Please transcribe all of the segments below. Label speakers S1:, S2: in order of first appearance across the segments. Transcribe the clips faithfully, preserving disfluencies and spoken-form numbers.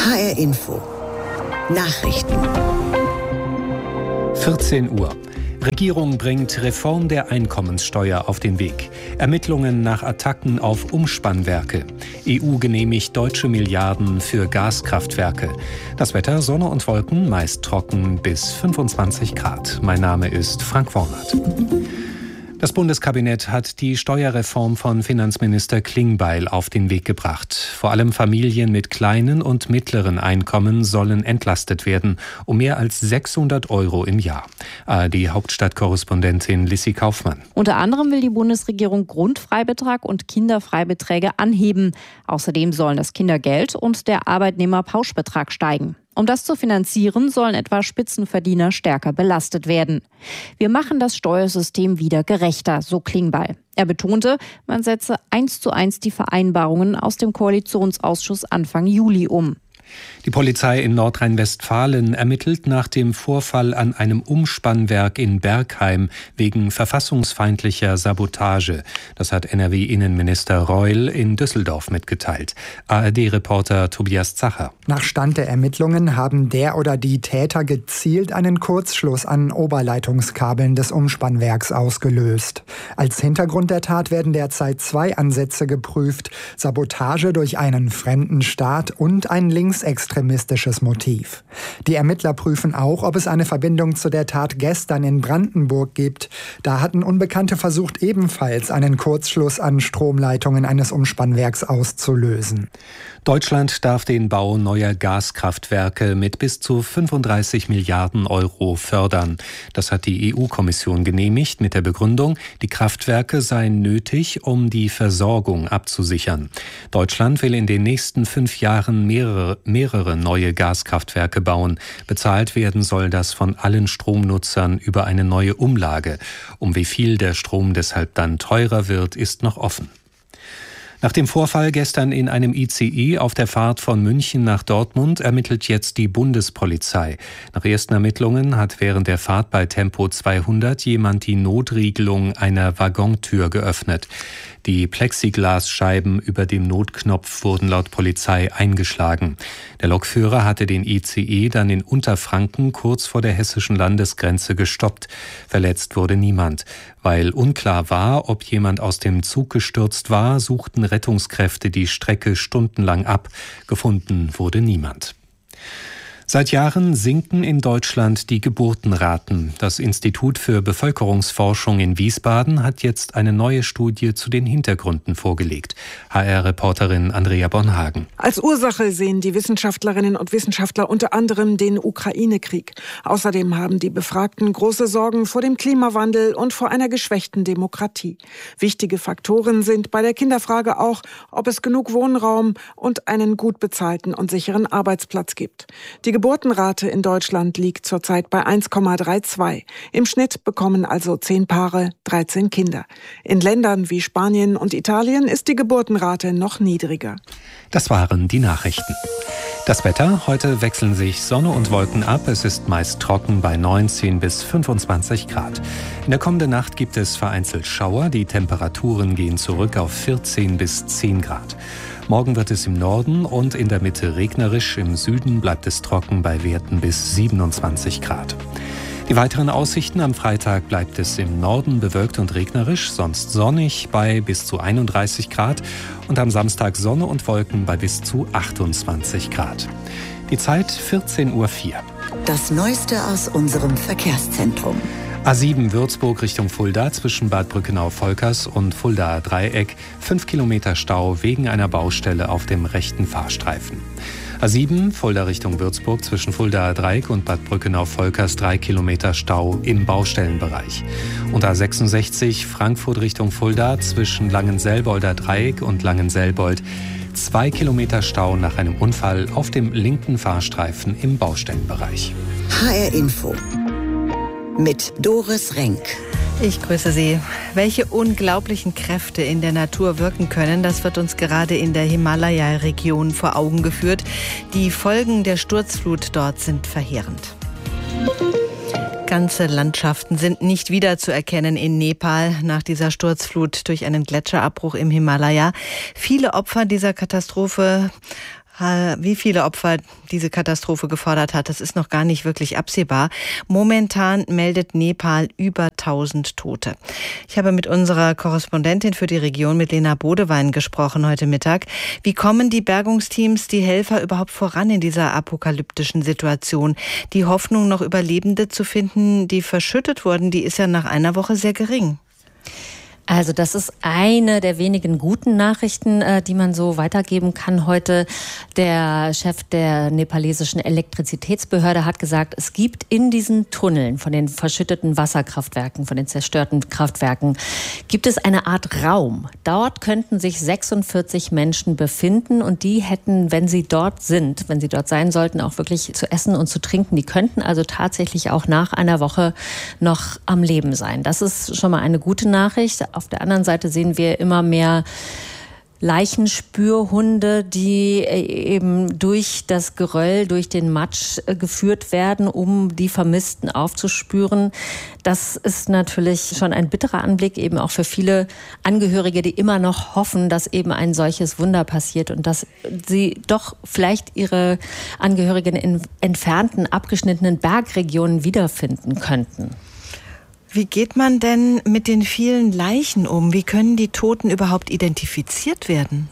S1: H R Info. Nachrichten.
S2: vierzehn Uhr. Regierung bringt Reform der Einkommenssteuer auf den Weg. Ermittlungen nach Attacken auf Umspannwerke. E U genehmigt deutsche Milliarden für Gaskraftwerke. Das Wetter, Sonne und Wolken, meist trocken bis fünfundzwanzig Grad. Mein Name ist Frank Wornert. Das Bundeskabinett hat die Steuerreform von Finanzminister Klingbeil auf den Weg gebracht. Vor allem Familien mit kleinen und mittleren Einkommen sollen entlastet werden, um mehr als sechshundert Euro im Jahr. A R D-Hauptstadtkorrespondentin Lissi Kaufmann.
S3: Unter anderem will die Bundesregierung Grundfreibetrag und Kinderfreibeträge anheben. Außerdem sollen das Kindergeld und der Arbeitnehmerpauschbetrag steigen. Um das zu finanzieren, sollen etwa Spitzenverdiener stärker belastet werden. Wir machen das Steuersystem wieder gerechter, so Klingbeil. Er betonte, man setze eins zu eins die Vereinbarungen aus dem Koalitionsausschuss Anfang Juli um.
S2: Die Polizei in Nordrhein-Westfalen ermittelt nach dem Vorfall an einem Umspannwerk in Bergheim wegen verfassungsfeindlicher Sabotage. Das hat N R W-Innenminister Reul in Düsseldorf mitgeteilt. A R D-Reporter Tobias Zacher.
S4: Nach Stand der Ermittlungen haben der oder die Täter gezielt einen Kurzschluss an Oberleitungskabeln des Umspannwerks ausgelöst. Als Hintergrund der Tat werden derzeit zwei Ansätze geprüft: Sabotage durch einen fremden Staat und ein linksextremistisches Motiv. Die Ermittler prüfen auch, ob es eine Verbindung zu der Tat gestern in Brandenburg gibt. Da hatten Unbekannte versucht, ebenfalls einen Kurzschluss an Stromleitungen eines Umspannwerks auszulösen.
S2: Deutschland darf den Bau neuer Gaskraftwerke mit bis zu fünfunddreißig Milliarden Euro fördern. Das hat die E U-Kommission genehmigt mit der Begründung, die Kraftwerke seien nötig, um die Versorgung abzusichern. Deutschland will in den nächsten fünf Jahren mehrere, mehrere neue Gaskraftwerke bauen. Bezahlt werden soll das von allen Stromnutzern über eine neue Umlage. Um wie viel der Strom deshalb dann teurer wird, ist noch offen. Nach dem Vorfall gestern in einem I C E auf der Fahrt von München nach Dortmund ermittelt jetzt die Bundespolizei. Nach ersten Ermittlungen hat während der Fahrt bei Tempo zweihundert jemand die Notriegelung einer Waggontür geöffnet. Die Plexiglasscheiben über dem Notknopf wurden laut Polizei eingeschlagen. Der Lokführer hatte den I C E dann in Unterfranken kurz vor der hessischen Landesgrenze gestoppt. Verletzt wurde niemand. Weil unklar war, ob jemand aus dem Zug gestürzt war, suchten Rettungskräfte die Strecke stundenlang ab. Gefunden wurde niemand. Seit Jahren sinken in Deutschland die Geburtenraten. Das Institut für Bevölkerungsforschung in Wiesbaden hat jetzt eine neue Studie zu den Hintergründen vorgelegt. H R-Reporterin Andrea Bonhagen.
S5: Als Ursache sehen die Wissenschaftlerinnen und Wissenschaftler unter anderem den Ukraine-Krieg. Außerdem haben die Befragten große Sorgen vor dem Klimawandel und vor einer geschwächten Demokratie. Wichtige Faktoren sind bei der Kinderfrage auch, ob es genug Wohnraum und einen gut bezahlten und sicheren Arbeitsplatz gibt. Die Die Geburtenrate in Deutschland liegt zurzeit bei eins Komma zweiunddreißig. Im Schnitt bekommen also zehn Paare dreizehn Kinder. In Ländern wie Spanien und Italien ist die Geburtenrate noch niedriger.
S2: Das waren die Nachrichten. Das Wetter: Heute wechseln sich Sonne und Wolken ab. Es ist meist trocken bei neunzehn bis fünfundzwanzig Grad. In der kommenden Nacht gibt es vereinzelt Schauer. Die Temperaturen gehen zurück auf vierzehn bis zehn Grad. Morgen wird es im Norden und in der Mitte regnerisch. Im Süden bleibt es trocken bei Werten bis siebenundzwanzig Grad. Die weiteren Aussichten: Am Freitag bleibt es im Norden bewölkt und regnerisch, sonst sonnig bei bis zu einunddreißig Grad und am Samstag Sonne und Wolken bei bis zu achtundzwanzig Grad. Die Zeit vierzehn Uhr vier.
S1: Das Neueste aus unserem Verkehrszentrum.
S2: A sieben Würzburg Richtung Fulda zwischen Bad Brückenau-Volkers und Fuldaer Dreieck. Fünf Kilometer Stau wegen einer Baustelle auf dem rechten Fahrstreifen. A sieben Fulda Richtung Würzburg zwischen Fuldaer Dreieck und Bad Brückenau-Volkers. Drei Kilometer Stau im Baustellenbereich. Und A sechsundsechzig Frankfurt Richtung Fulda zwischen Langenselbolder Dreieck und Langenselbold. Zwei Kilometer Stau nach einem Unfall auf dem linken Fahrstreifen im Baustellenbereich.
S1: H R Info mit Doris Renk.
S6: Ich grüße Sie. Welche unglaublichen Kräfte in der Natur wirken können, das wird uns gerade in der Himalaya-Region vor Augen geführt. Die Folgen der Sturzflut dort sind verheerend. Ganze Landschaften sind nicht wiederzuerkennen in Nepal nach dieser Sturzflut durch einen Gletscherabbruch im Himalaya. Viele Opfer dieser Katastrophe Wie viele Opfer diese Katastrophe gefordert hat, das ist noch gar nicht wirklich absehbar. Momentan meldet Nepal über tausend Tote. Ich habe mit unserer Korrespondentin für die Region, mit Lena Bodewein, gesprochen heute Mittag. Wie kommen die Bergungsteams, die Helfer überhaupt voran in dieser apokalyptischen Situation? Die Hoffnung, noch Überlebende zu finden, die verschüttet wurden, die ist ja nach einer Woche sehr gering.
S7: Also das ist eine der wenigen guten Nachrichten, die man so weitergeben kann heute. Der Chef der nepalesischen Elektrizitätsbehörde hat gesagt, es gibt in diesen Tunneln von den verschütteten Wasserkraftwerken, von den zerstörten Kraftwerken, gibt es eine Art Raum. Dort könnten sich sechsundvierzig Menschen befinden und die hätten, wenn sie dort sind, wenn sie dort sein sollten, auch wirklich zu essen und zu trinken. Die könnten also tatsächlich auch nach einer Woche noch am Leben sein. Das ist schon mal eine gute Nachricht. Auf der anderen Seite sehen wir immer mehr Leichenspürhunde, die eben durch das Geröll, durch den Matsch geführt werden, um die Vermissten aufzuspüren. Das ist natürlich schon ein bitterer Anblick, eben auch für viele Angehörige, die immer noch hoffen, dass eben ein solches Wunder passiert und dass sie doch vielleicht ihre Angehörigen in entfernten, abgeschnittenen Bergregionen wiederfinden könnten.
S6: Wie geht man denn mit den vielen Leichen um? Wie können die Toten überhaupt identifiziert werden?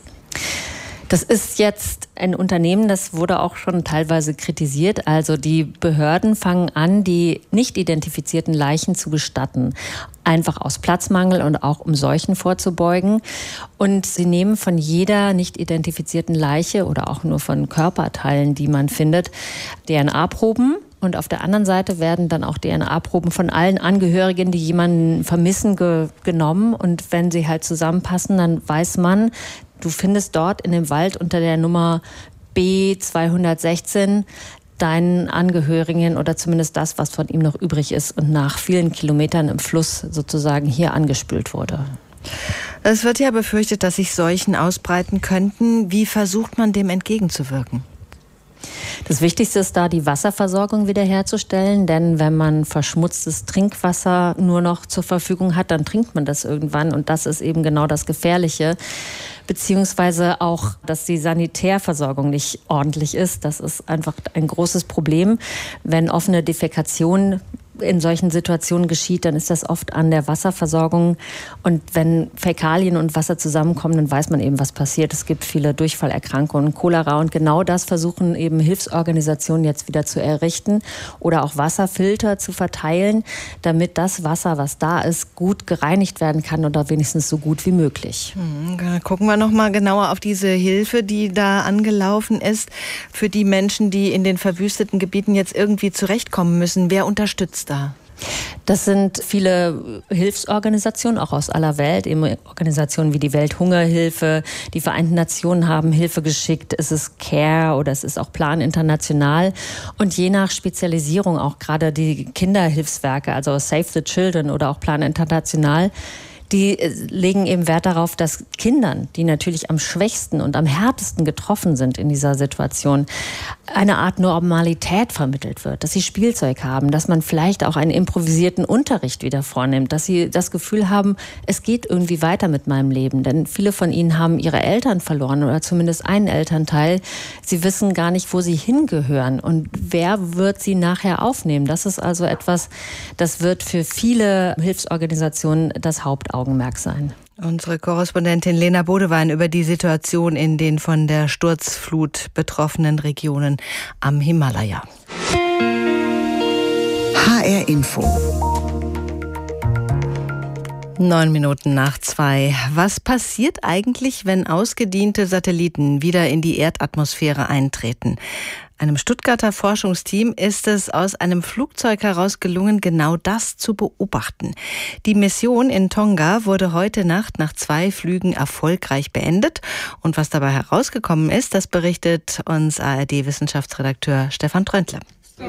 S7: Das ist jetzt ein Unternehmen, das wurde auch schon teilweise kritisiert. Also die Behörden fangen an, die nicht identifizierten Leichen zu bestatten. Einfach aus Platzmangel und auch um Seuchen vorzubeugen. Und sie nehmen von jeder nicht identifizierten Leiche oder auch nur von Körperteilen, die man findet, D N A-Proben. Und auf der anderen Seite werden dann auch D N A-Proben von allen Angehörigen, die jemanden vermissen, ge- genommen. Und wenn sie halt zusammenpassen, dann weiß man, du findest dort in dem Wald unter der Nummer B zweihundertsechzehn deinen Angehörigen oder zumindest das, was von ihm noch übrig ist und nach vielen Kilometern im Fluss sozusagen hier angespült wurde.
S6: Es wird ja befürchtet, dass sich Seuchen ausbreiten könnten. Wie versucht man dem entgegenzuwirken?
S7: Das Wichtigste ist da, die Wasserversorgung wiederherzustellen, denn wenn man verschmutztes Trinkwasser nur noch zur Verfügung hat, dann trinkt man das irgendwann und das ist eben genau das Gefährliche. Beziehungsweise auch, dass die Sanitärversorgung nicht ordentlich ist. Das ist einfach ein großes Problem. Wenn offene Defekation in solchen Situationen geschieht, dann ist das oft an der Wasserversorgung. Und wenn Fäkalien und Wasser zusammenkommen, dann weiß man eben, was passiert. Es gibt viele Durchfallerkrankungen, Cholera. Und genau das versuchen eben Hilfsorganisationen jetzt wieder zu errichten oder auch Wasserfilter zu verteilen, damit das Wasser, was da ist, gut gereinigt werden kann oder wenigstens so gut wie möglich.
S6: Hm, gucken wir noch mal genauer auf diese Hilfe, die da angelaufen ist, für die Menschen, die in den verwüsteten Gebieten jetzt irgendwie zurechtkommen müssen. Wer unterstützt da?
S7: Das sind viele Hilfsorganisationen, auch aus aller Welt, eben Organisationen wie die Welthungerhilfe, die Vereinten Nationen haben Hilfe geschickt, es ist CARE oder es ist auch Plan International und je nach Spezialisierung auch gerade die Kinderhilfswerke, also Save the Children oder auch Plan International, die legen eben Wert darauf, dass Kindern, die natürlich am schwächsten und am härtesten getroffen sind in dieser Situation, eine Art Normalität vermittelt wird, dass sie Spielzeug haben, dass man vielleicht auch einen improvisierten Unterricht wieder vornimmt, dass sie das Gefühl haben, es geht irgendwie weiter mit meinem Leben. Denn viele von ihnen haben ihre Eltern verloren oder zumindest einen Elternteil. Sie wissen gar nicht, wo sie hingehören und wer wird sie nachher aufnehmen. Das ist also etwas, das wird für viele Hilfsorganisationen das Hauptaugenmerk sein.
S6: Unsere Korrespondentin Lena Bodewein über die Situation in den von der Sturzflut betroffenen Regionen am Himalaya.
S1: H R Info.
S6: Neun Minuten nach zwei. Was passiert eigentlich, wenn ausgediente Satelliten wieder in die Erdatmosphäre eintreten? Einem Stuttgarter Forschungsteam ist es aus einem Flugzeug heraus gelungen, genau das zu beobachten. Die Mission in Tonga wurde heute Nacht nach zwei Flügen erfolgreich beendet. Und was dabei herausgekommen ist, das berichtet uns A R D-Wissenschaftsredakteur Stefan Tröndle.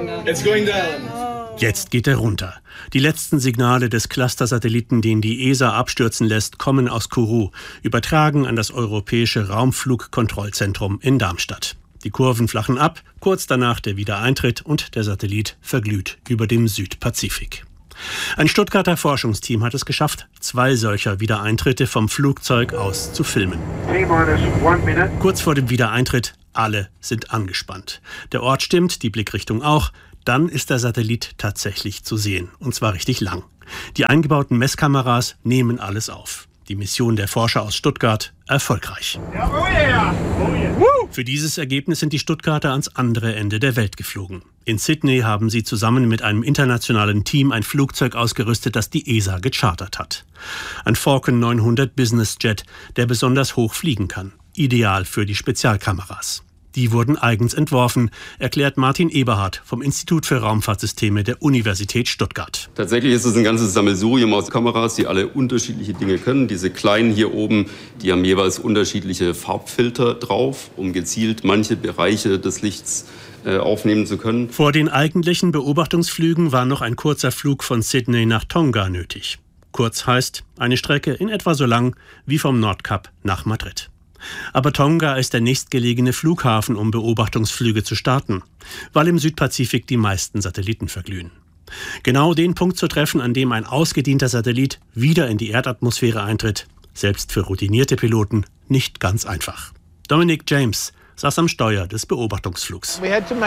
S8: Jetzt geht er runter. Die letzten Signale des Cluster-Satelliten, den die E S A abstürzen lässt, kommen aus Kourou, übertragen an das Europäische Raumflugkontrollzentrum in Darmstadt. Die Kurven flachen ab, kurz danach der Wiedereintritt und der Satellit verglüht über dem Südpazifik. Ein Stuttgarter Forschungsteam hat es geschafft, zwei solcher Wiedereintritte vom Flugzeug aus zu filmen. Kurz vor dem Wiedereintritt, alle sind angespannt. Der Ort stimmt, die Blickrichtung auch. Dann ist der Satellit tatsächlich zu sehen, und zwar richtig lang. Die eingebauten Messkameras nehmen alles auf. Die Mission der Forscher aus Stuttgart erfolgreich. Ja, oh yeah. Oh yeah. Für dieses Ergebnis sind die Stuttgarter ans andere Ende der Welt geflogen. In Sydney haben sie zusammen mit einem internationalen Team ein Flugzeug ausgerüstet, das die E S A gechartert hat. Ein Falcon neunhundert Business Jet, der besonders hoch fliegen kann. Ideal für die Spezialkameras. Die wurden eigens entworfen, erklärt Martin Eberhardt vom Institut für Raumfahrtsysteme der Universität Stuttgart.
S9: Tatsächlich ist es ein ganzes Sammelsurium aus Kameras, die alle unterschiedliche Dinge können. Diese kleinen hier oben, die haben jeweils unterschiedliche Farbfilter drauf, um gezielt manche Bereiche des Lichts äh, aufnehmen zu können.
S8: Vor den eigentlichen Beobachtungsflügen war noch ein kurzer Flug von Sydney nach Tonga nötig. Kurz heißt eine Strecke in etwa so lang wie vom Nordkap nach Madrid. Aber Tonga ist der nächstgelegene Flughafen, um Beobachtungsflüge zu starten, weil im Südpazifik die meisten Satelliten verglühen. Genau den Punkt zu treffen, an dem ein ausgedienter Satellit wieder in die Erdatmosphäre eintritt, selbst für routinierte Piloten nicht ganz einfach. Dominic James saß am Steuer des Beobachtungsflugs.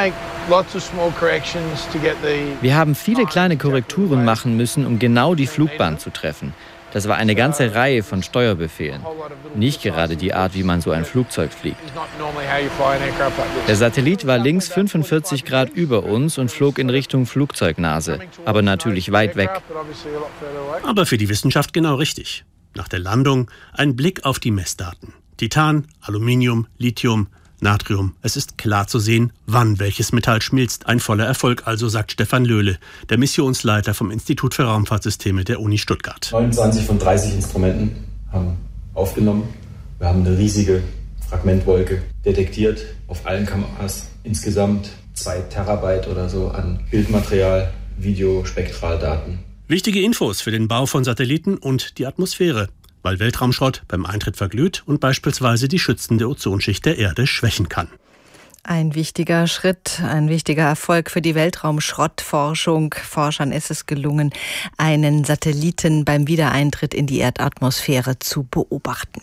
S10: Wir haben viele kleine Korrekturen machen müssen, um genau die Flugbahn zu treffen. Das war eine ganze Reihe von Steuerbefehlen. Nicht gerade die Art, wie man so ein Flugzeug fliegt. Der Satellit war links fünfundvierzig Grad über uns und flog in Richtung Flugzeugnase, aber natürlich weit weg.
S8: Aber für die Wissenschaft genau richtig. Nach der Landung ein Blick auf die Messdaten. Titan, Aluminium, Lithium, Natrium. Es ist klar zu sehen, wann welches Metall schmilzt. Ein voller Erfolg also, sagt Stefan Löhle, der Missionsleiter vom Institut für Raumfahrtsysteme der Uni Stuttgart.
S11: neunundzwanzig von dreißig Instrumenten haben aufgenommen. Wir haben eine riesige Fragmentwolke detektiert auf allen Kameras. Insgesamt zwei Terabyte oder so an Bildmaterial, Videospektraldaten.
S8: Wichtige Infos für den Bau von Satelliten und die Atmosphäre, weil Weltraumschrott beim Eintritt verglüht und beispielsweise die schützende Ozonschicht der Erde schwächen kann.
S6: Ein wichtiger Schritt, ein wichtiger Erfolg für die Weltraumschrottforschung. Forschern ist es gelungen, einen Satelliten beim Wiedereintritt in die Erdatmosphäre zu beobachten.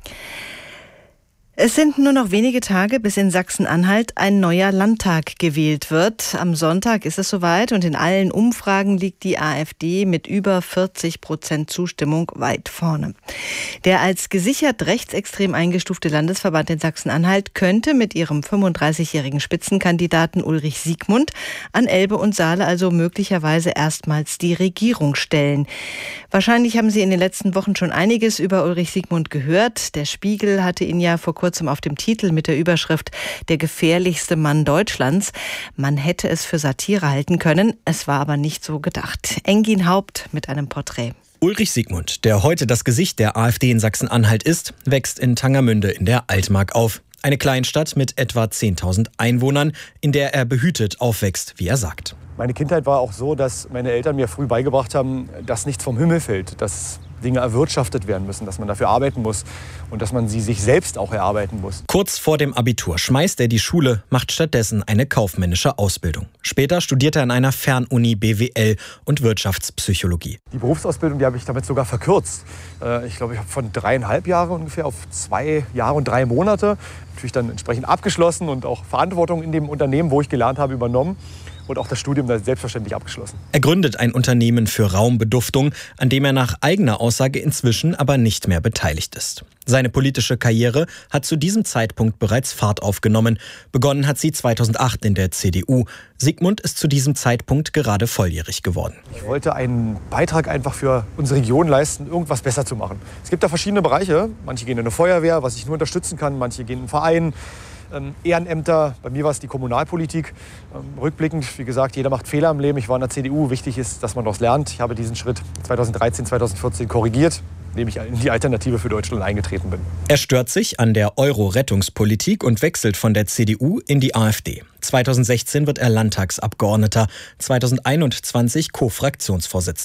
S6: Es sind nur noch wenige Tage, bis in Sachsen-Anhalt ein neuer Landtag gewählt wird. Am Sonntag ist es soweit und in allen Umfragen liegt die AfD mit über vierzig Prozent Zustimmung weit vorne. Der als gesichert rechtsextrem eingestufte Landesverband in Sachsen-Anhalt könnte mit ihrem fünfunddreißigjährigen Spitzenkandidaten Ulrich Siegmund an Elbe und Saale also möglicherweise erstmals die Regierung stellen. Wahrscheinlich haben Sie in den letzten Wochen schon einiges über Ulrich Siegmund gehört. Der Spiegel hatte ihn ja vor kurzem auf dem Titel mit der Überschrift „Der gefährlichste Mann Deutschlands". Man hätte es für Satire halten können, es war aber nicht so gedacht. Engin Haupt mit einem Porträt.
S12: Ulrich Siegmund, der heute das Gesicht der AfD in Sachsen-Anhalt ist, wächst in Tangermünde in der Altmark auf. Eine Kleinstadt mit etwa zehntausend Einwohnern, in der er behütet aufwächst, wie er sagt.
S13: Meine Kindheit war auch so, dass meine Eltern mir früh beigebracht haben, dass nichts vom Himmel fällt, dass Dinge erwirtschaftet werden müssen, dass man dafür arbeiten muss und dass man sie sich selbst auch erarbeiten muss.
S12: Kurz vor dem Abitur schmeißt er die Schule, macht stattdessen eine kaufmännische Ausbildung. Später studiert er an einer Fernuni B W L und Wirtschaftspsychologie.
S13: Die Berufsausbildung, die habe ich damit sogar verkürzt. Ich glaube, ich habe von dreieinhalb Jahre ungefähr auf zwei Jahre und drei Monate natürlich dann entsprechend abgeschlossen und auch Verantwortung in dem Unternehmen, wo ich gelernt habe, übernommen. Und auch das Studium dann selbstverständlich abgeschlossen.
S12: Er gründet ein Unternehmen für Raumbeduftung, an dem er nach eigener Aussage inzwischen aber nicht mehr beteiligt ist. Seine politische Karriere hat zu diesem Zeitpunkt bereits Fahrt aufgenommen. Begonnen hat sie zweitausendacht in der C D U. Siegmund ist zu diesem Zeitpunkt gerade volljährig geworden.
S13: Ich wollte einen Beitrag einfach für unsere Region leisten, irgendwas besser zu machen. Es gibt da verschiedene Bereiche. Manche gehen in eine Feuerwehr, was ich nur unterstützen kann. Manche gehen in einen Verein. Ähm, Ehrenämter, bei mir war es die Kommunalpolitik. Ähm, rückblickend, wie gesagt, jeder macht Fehler im Leben. Ich war in der C D U. Wichtig ist, dass man daraus lernt. Ich habe diesen Schritt zweitausenddreizehn, zweitausendvierzehn korrigiert, indem ich in die Alternative für Deutschland eingetreten bin.
S12: Er stört sich an der Euro-Rettungspolitik und wechselt von der C D U in die AfD. zweitausendsechzehn wird er Landtagsabgeordneter, zweitausendeinundzwanzig Co-Fraktionsvorsitzender.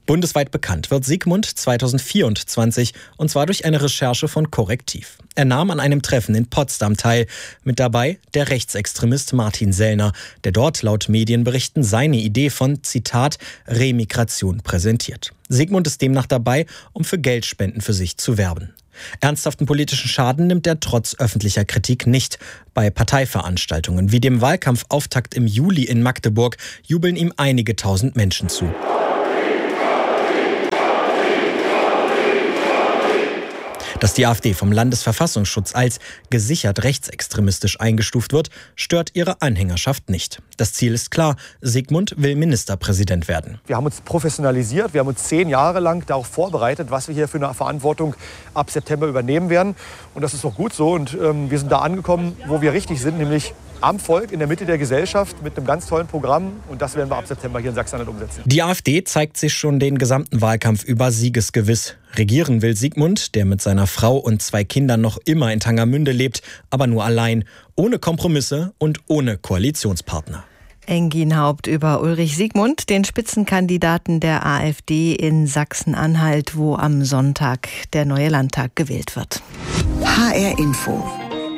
S12: Bundesweit bekannt wird Sigmund zweitausendvierundzwanzig, und zwar durch eine Recherche von Korrektiv. Er nahm an einem Treffen in Potsdam teil. Mit dabei der Rechtsextremist Martin Sellner, der dort laut Medienberichten seine Idee von, Zitat, Remigration präsentiert. Sigmund ist demnach dabei, um für Geldspenden für sich zu werben. Ernsthaften politischen Schaden nimmt er trotz öffentlicher Kritik nicht. Bei Parteiveranstaltungen wie dem Wahlkampfauftakt im Juli in Magdeburg jubeln ihm einige tausend Menschen zu. Dass die AfD vom Landesverfassungsschutz als gesichert rechtsextremistisch eingestuft wird, stört ihre Anhängerschaft nicht. Das Ziel ist klar: Sigmund will Ministerpräsident werden.
S13: Wir haben uns professionalisiert, wir haben uns zehn Jahre lang darauf vorbereitet, was wir hier für eine Verantwortung ab September übernehmen werden. Und das ist auch gut so. Und ähm, wir sind da angekommen, wo wir richtig sind, nämlich am Volk, in der Mitte der Gesellschaft, mit einem ganz tollen Programm. Und das werden wir ab September hier in Sachsen-Anhalt umsetzen.
S12: Die AfD zeigt sich schon den gesamten Wahlkampf über siegesgewiss. Regieren will Sigmund, der mit seiner Frau und zwei Kindern noch immer in Tangermünde lebt, aber nur allein, ohne Kompromisse und ohne Koalitionspartner.
S6: Engin Haupt über Ulrich Sigmund, den Spitzenkandidaten der AfD in Sachsen-Anhalt, wo am Sonntag der neue Landtag gewählt wird.
S1: H R Info.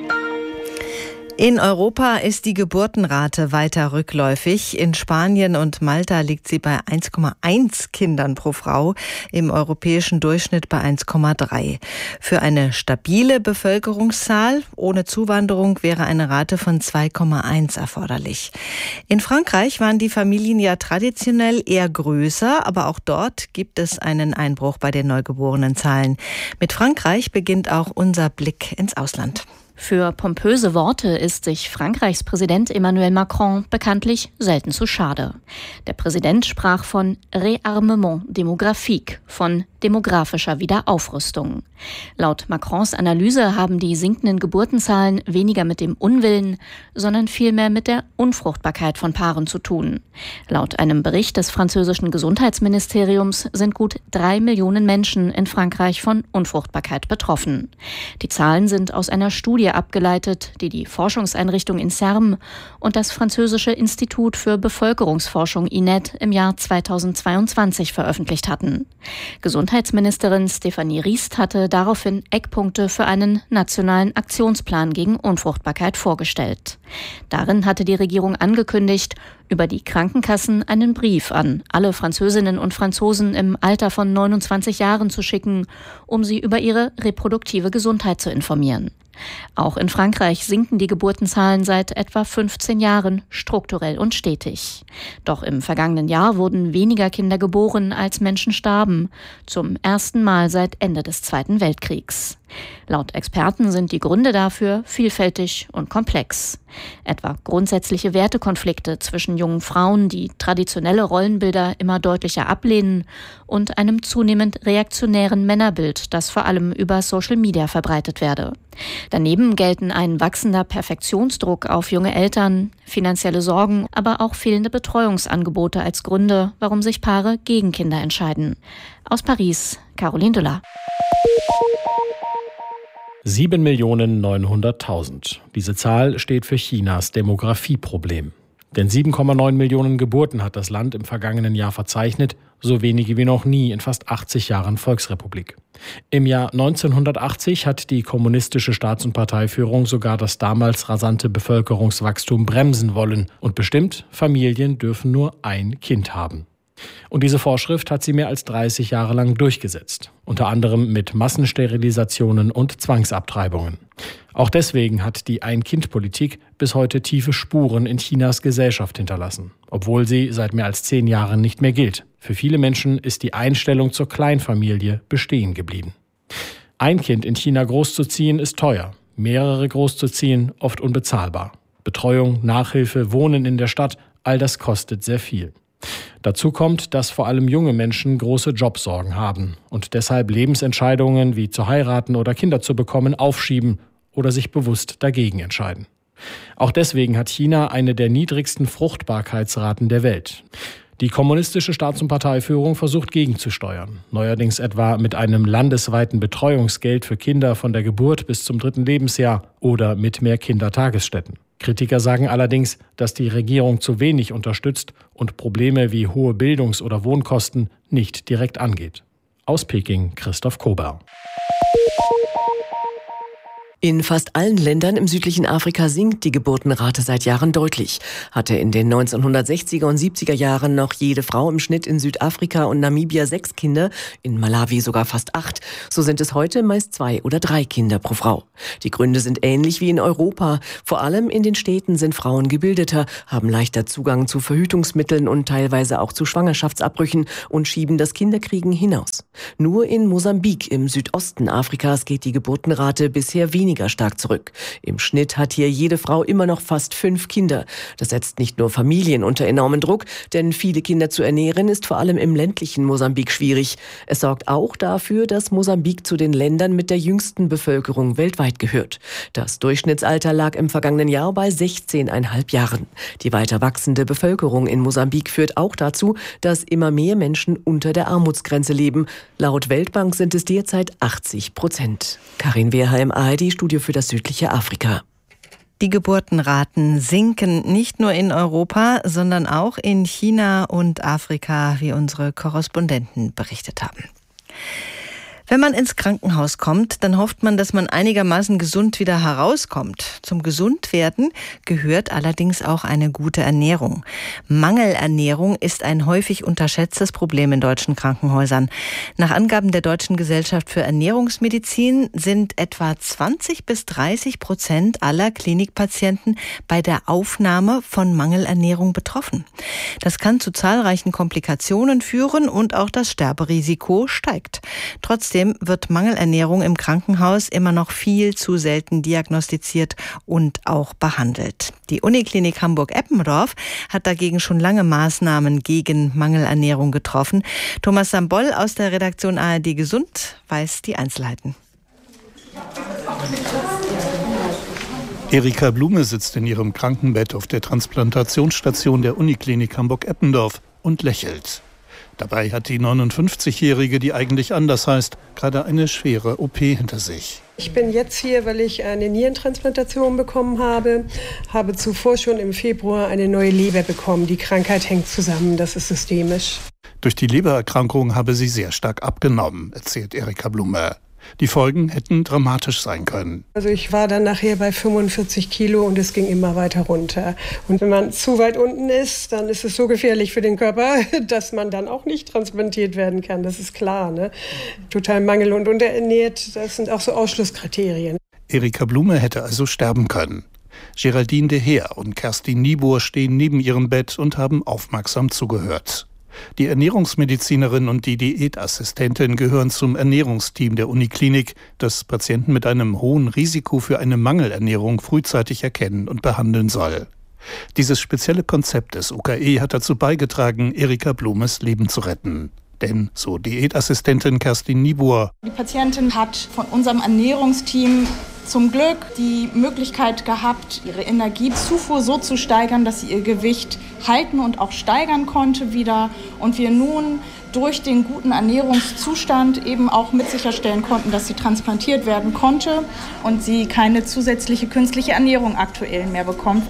S6: In Europa ist die Geburtenrate weiter rückläufig. In Spanien und Malta liegt sie bei eins Komma eins Kindern pro Frau, im europäischen Durchschnitt bei eins Komma drei. Für eine stabile Bevölkerungszahl ohne Zuwanderung wäre eine Rate von zwei Komma eins erforderlich. In Frankreich waren die Familien ja traditionell eher größer, aber auch dort gibt es einen Einbruch bei den Neugeborenenzahlen. Mit Frankreich beginnt auch unser Blick ins Ausland.
S14: Für pompöse Worte ist sich Frankreichs Präsident Emmanuel Macron bekanntlich selten zu schade. Der Präsident sprach von Réarmement démographique, von demografischer Wiederaufrüstung. Laut Macrons Analyse haben die sinkenden Geburtenzahlen weniger mit dem Unwillen, sondern vielmehr mit der Unfruchtbarkeit von Paaren zu tun. Laut einem Bericht des französischen Gesundheitsministeriums sind gut drei Millionen Menschen in Frankreich von Unfruchtbarkeit betroffen. Die Zahlen sind aus einer Studie abgeleitet, die die Forschungseinrichtung INSERM und das französische Institut für Bevölkerungsforschung I N E T im Jahr zweitausendzweiundzwanzig veröffentlicht hatten. Gesundheitsministerin Stéphanie Riest hatte daraufhin Eckpunkte für einen nationalen Aktionsplan gegen Unfruchtbarkeit vorgestellt. Darin hatte die Regierung angekündigt, über die Krankenkassen einen Brief an alle Französinnen und Franzosen im Alter von neunundzwanzig Jahren zu schicken, um sie über ihre reproduktive Gesundheit zu informieren. Auch in Frankreich sinken die Geburtenzahlen seit etwa fünfzehn Jahren strukturell und stetig. Doch im vergangenen Jahr wurden weniger Kinder geboren, als Menschen starben, zum ersten Mal seit Ende des Zweiten Weltkriegs. Laut Experten sind die Gründe dafür vielfältig und komplex. Etwa grundsätzliche Wertekonflikte zwischen jungen Frauen, die traditionelle Rollenbilder immer deutlicher ablehnen, und einem zunehmend reaktionären Männerbild, das vor allem über Social Media verbreitet werde. Daneben gelten ein wachsender Perfektionsdruck auf junge Eltern, finanzielle Sorgen, aber auch fehlende Betreuungsangebote als Gründe, warum sich Paare gegen Kinder entscheiden. Aus Paris, Caroline Düller.
S15: sieben Millionen neunhunderttausend. Diese Zahl steht für Chinas Demografieproblem. Denn sieben Komma neun Millionen Geburten hat das Land im vergangenen Jahr verzeichnet, so wenige wie noch nie in fast achtzig Jahren Volksrepublik. Im Jahr neunzehnhundertachtzig hat die kommunistische Staats- und Parteiführung sogar das damals rasante Bevölkerungswachstum bremsen wollen und bestimmt, Familien dürfen nur ein Kind haben. Und diese Vorschrift hat sie mehr als dreißig Jahre lang durchgesetzt, unter anderem mit Massensterilisationen und Zwangsabtreibungen. Auch deswegen hat die Ein-Kind-Politik bis heute tiefe Spuren in Chinas Gesellschaft hinterlassen, obwohl sie seit mehr als zehn Jahren nicht mehr gilt. Für viele Menschen ist die Einstellung zur Kleinfamilie bestehen geblieben. Ein Kind in China großzuziehen ist teuer, mehrere großzuziehen oft unbezahlbar. Betreuung, Nachhilfe, Wohnen in der Stadt, all das kostet sehr viel. Dazu kommt, dass vor allem junge Menschen große Jobsorgen haben und deshalb Lebensentscheidungen wie zu heiraten oder Kinder zu bekommen aufschieben oder sich bewusst dagegen entscheiden. Auch deswegen hat China eine der niedrigsten Fruchtbarkeitsraten der Welt. Die kommunistische Staats- und Parteiführung versucht gegenzusteuern, neuerdings etwa mit einem landesweiten Betreuungsgeld für Kinder von der Geburt bis zum dritten Lebensjahr oder mit mehr Kindertagesstätten. Kritiker sagen allerdings, dass die Regierung zu wenig unterstützt und Probleme wie hohe Bildungs- oder Wohnkosten nicht direkt angeht. Aus Peking Christoph Kober.
S16: In fast allen Ländern im südlichen Afrika sinkt die Geburtenrate seit Jahren deutlich. Hatte in den neunzehnhundertsechziger und siebziger Jahren noch jede Frau im Schnitt in Südafrika und Namibia sechs Kinder, in Malawi sogar fast acht, so sind es heute meist zwei oder drei Kinder pro Frau. Die Gründe sind ähnlich wie in Europa. Vor allem in den Städten sind Frauen gebildeter, haben leichter Zugang zu Verhütungsmitteln und teilweise auch zu Schwangerschaftsabbrüchen und schieben das Kinderkriegen hinaus. Nur in Mosambik im Südosten Afrikas geht die Geburtenrate bisher weniger weniger stark zurück. Im Schnitt hat hier jede Frau immer noch fast fünf Kinder. Das setzt nicht nur Familien unter enormen Druck, denn viele Kinder zu ernähren ist vor allem im ländlichen Mosambik schwierig. Es sorgt auch dafür, dass Mosambik zu den Ländern mit der jüngsten Bevölkerung weltweit gehört. Das Durchschnittsalter lag im vergangenen Jahr bei sechzehn Komma fünf Jahren. Die weiter wachsende Bevölkerung in Mosambik führt auch dazu, dass immer mehr Menschen unter der Armutsgrenze leben. Laut Weltbank sind es derzeit achtzig Prozent. Karin Wehrheim, A R D Studio für das südliche Afrika.
S6: Die Geburtenraten sinken nicht nur in Europa, sondern auch in China und Afrika, wie unsere Korrespondenten berichtet haben. Wenn man ins Krankenhaus kommt, dann hofft man, dass man einigermaßen gesund wieder herauskommt. Zum Gesundwerden gehört allerdings auch eine gute Ernährung. Mangelernährung ist ein häufig unterschätztes Problem in deutschen Krankenhäusern. Nach Angaben der Deutschen Gesellschaft für Ernährungsmedizin sind etwa zwanzig bis dreißig Prozent aller Klinikpatienten bei der Aufnahme von Mangelernährung betroffen. Das kann zu zahlreichen Komplikationen führen und auch das Sterberisiko steigt. Trotzdem wird Mangelernährung im Krankenhaus immer noch viel zu selten diagnostiziert und auch behandelt. Die Uniklinik Hamburg-Eppendorf hat dagegen schon lange Maßnahmen gegen Mangelernährung getroffen. Thomas Samboll aus der Redaktion A R D Gesund weiß die Einzelheiten.
S17: Erika Blume sitzt in ihrem Krankenbett auf der Transplantationsstation der Uniklinik Hamburg-Eppendorf und lächelt. Dabei hat die neunundfünfzigjährige, die eigentlich anders heißt, gerade eine schwere O P hinter sich.
S18: Ich bin jetzt hier, weil ich eine Nierentransplantation bekommen habe, habe zuvor schon im Februar eine neue Leber bekommen. Die Krankheit hängt zusammen, das ist systemisch.
S17: Durch die Lebererkrankung habe sie sehr stark abgenommen, erzählt Erika Blume. Die Folgen hätten dramatisch sein können.
S18: Also ich war dann nachher bei fünfundvierzig Kilo und es ging immer weiter runter. Und wenn man zu weit unten ist, dann ist es so gefährlich für den Körper, dass man dann auch nicht transplantiert werden kann. Das ist klar, ne? Total mangel- und unterernährt, das sind auch so Ausschlusskriterien.
S17: Erika Blume hätte also sterben können. Geraldine de Heer und Kerstin Niebuhr stehen neben ihrem Bett und haben aufmerksam zugehört. Die Ernährungsmedizinerin und die Diätassistentin gehören zum Ernährungsteam der Uniklinik, das Patienten mit einem hohen Risiko für eine Mangelernährung frühzeitig erkennen und behandeln soll. Dieses spezielle Konzept des U K E hat dazu beigetragen, Erika Blumes Leben zu retten. Denn, so Diätassistentin Kerstin Niebuhr,
S19: die Patientin hat von unserem Ernährungsteam zum Glück die Möglichkeit gehabt, ihre Energiezufuhr so zu steigern, dass sie ihr Gewicht halten und auch steigern konnte wieder. Und wir nun durch den guten Ernährungszustand eben auch mit sicherstellen konnten, dass sie transplantiert werden konnte und sie keine zusätzliche künstliche Ernährung aktuell mehr bekommt.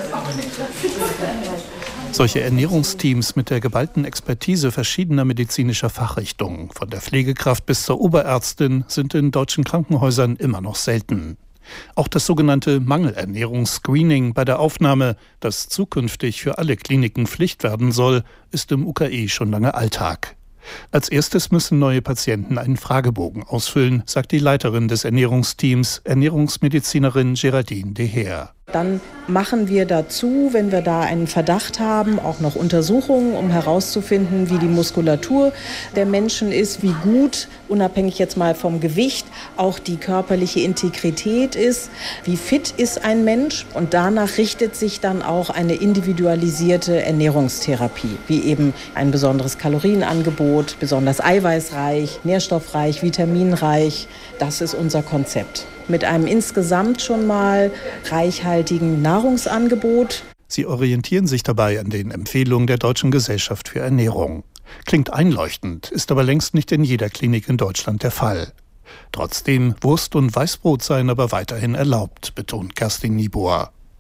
S17: Solche Ernährungsteams mit der geballten Expertise verschiedener medizinischer Fachrichtungen, von der Pflegekraft bis zur Oberärztin, sind in deutschen Krankenhäusern immer noch selten. Auch das sogenannte Mangelernährungsscreening bei der Aufnahme, das zukünftig für alle Kliniken Pflicht werden soll, ist im U K E schon lange Alltag. Als erstes müssen neue Patienten einen Fragebogen ausfüllen, sagt die Leiterin des Ernährungsteams, Ernährungsmedizinerin Geraldine de Heer.
S20: Dann machen wir dazu, wenn wir da einen Verdacht haben, auch noch Untersuchungen, um herauszufinden, wie die Muskulatur der Menschen ist, wie gut, unabhängig jetzt mal vom Gewicht, auch die körperliche Integrität ist, wie fit ist ein Mensch. Und danach richtet sich dann auch eine individualisierte Ernährungstherapie, wie eben ein besonderes Kalorienangebot, besonders eiweißreich, nährstoffreich, vitaminreich. Das ist unser Konzept. Mit einem insgesamt schon mal reichhaltigen Nahrungsangebot.
S17: Sie orientieren sich dabei an den Empfehlungen der Deutschen Gesellschaft für Ernährung. Klingt einleuchtend, ist aber längst nicht in jeder Klinik in Deutschland der Fall. Trotzdem, Wurst und Weißbrot seien aber weiterhin erlaubt, betont Kerstin Niebuhr.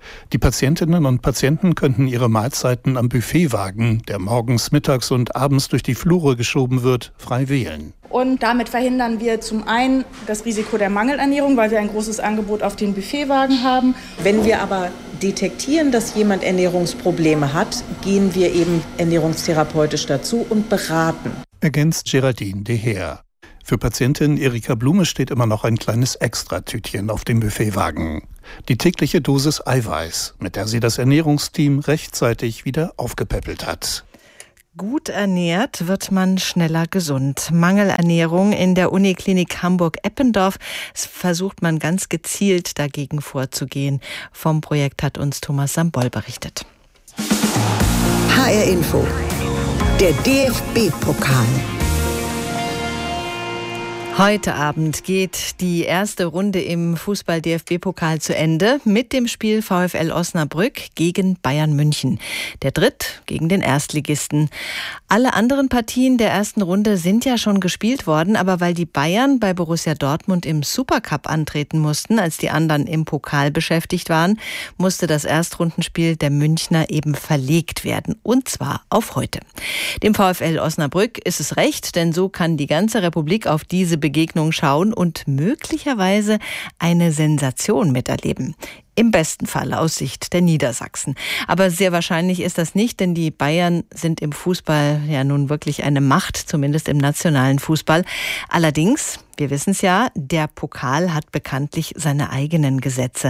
S17: Die Patientinnen und Patienten könnten ihre Mahlzeiten am Buffetwagen, der morgens, mittags und abends durch die Flure geschoben wird, frei wählen.
S19: Und damit verhindern wir zum einen das Risiko der Mangelernährung, weil wir ein großes Angebot auf den Buffetwagen haben.
S20: Wenn wir aber detektieren, dass jemand Ernährungsprobleme hat, gehen wir eben ernährungstherapeutisch dazu und beraten.
S17: Ergänzt Geraldine de Heer. Für Patientin Erika Blume steht immer noch ein kleines Extratütchen auf dem Buffetwagen. Die tägliche Dosis Eiweiß, mit der sie das Ernährungsteam rechtzeitig wieder aufgepäppelt hat.
S6: Gut ernährt wird man schneller gesund. Mangelernährung in der Uniklinik Hamburg-Eppendorf versucht man ganz gezielt dagegen vorzugehen. Vom Projekt hat uns Thomas Sambol berichtet.
S1: H R Info, der D F B-Pokal.
S6: Heute Abend geht die erste Runde im Fußball-D F B-Pokal zu Ende mit dem Spiel VfL Osnabrück gegen Bayern München. Der Dritt gegen den Erstligisten. Alle anderen Partien der ersten Runde sind ja schon gespielt worden, aber weil die Bayern bei Borussia Dortmund im Supercup antreten mussten, als die anderen im Pokal beschäftigt waren, musste das Erstrundenspiel der Münchner eben verlegt werden. Und zwar auf heute. Dem VfL Osnabrück ist es recht, denn so kann die ganze Republik auf diese Begegnung schauen und möglicherweise eine Sensation miterleben. Im besten Fall aus Sicht der Niedersachsen. Aber sehr wahrscheinlich ist das nicht, denn die Bayern sind im Fußball ja nun wirklich eine Macht, zumindest im nationalen Fußball. Allerdings, wir wissen es ja, der Pokal hat bekanntlich seine eigenen Gesetze.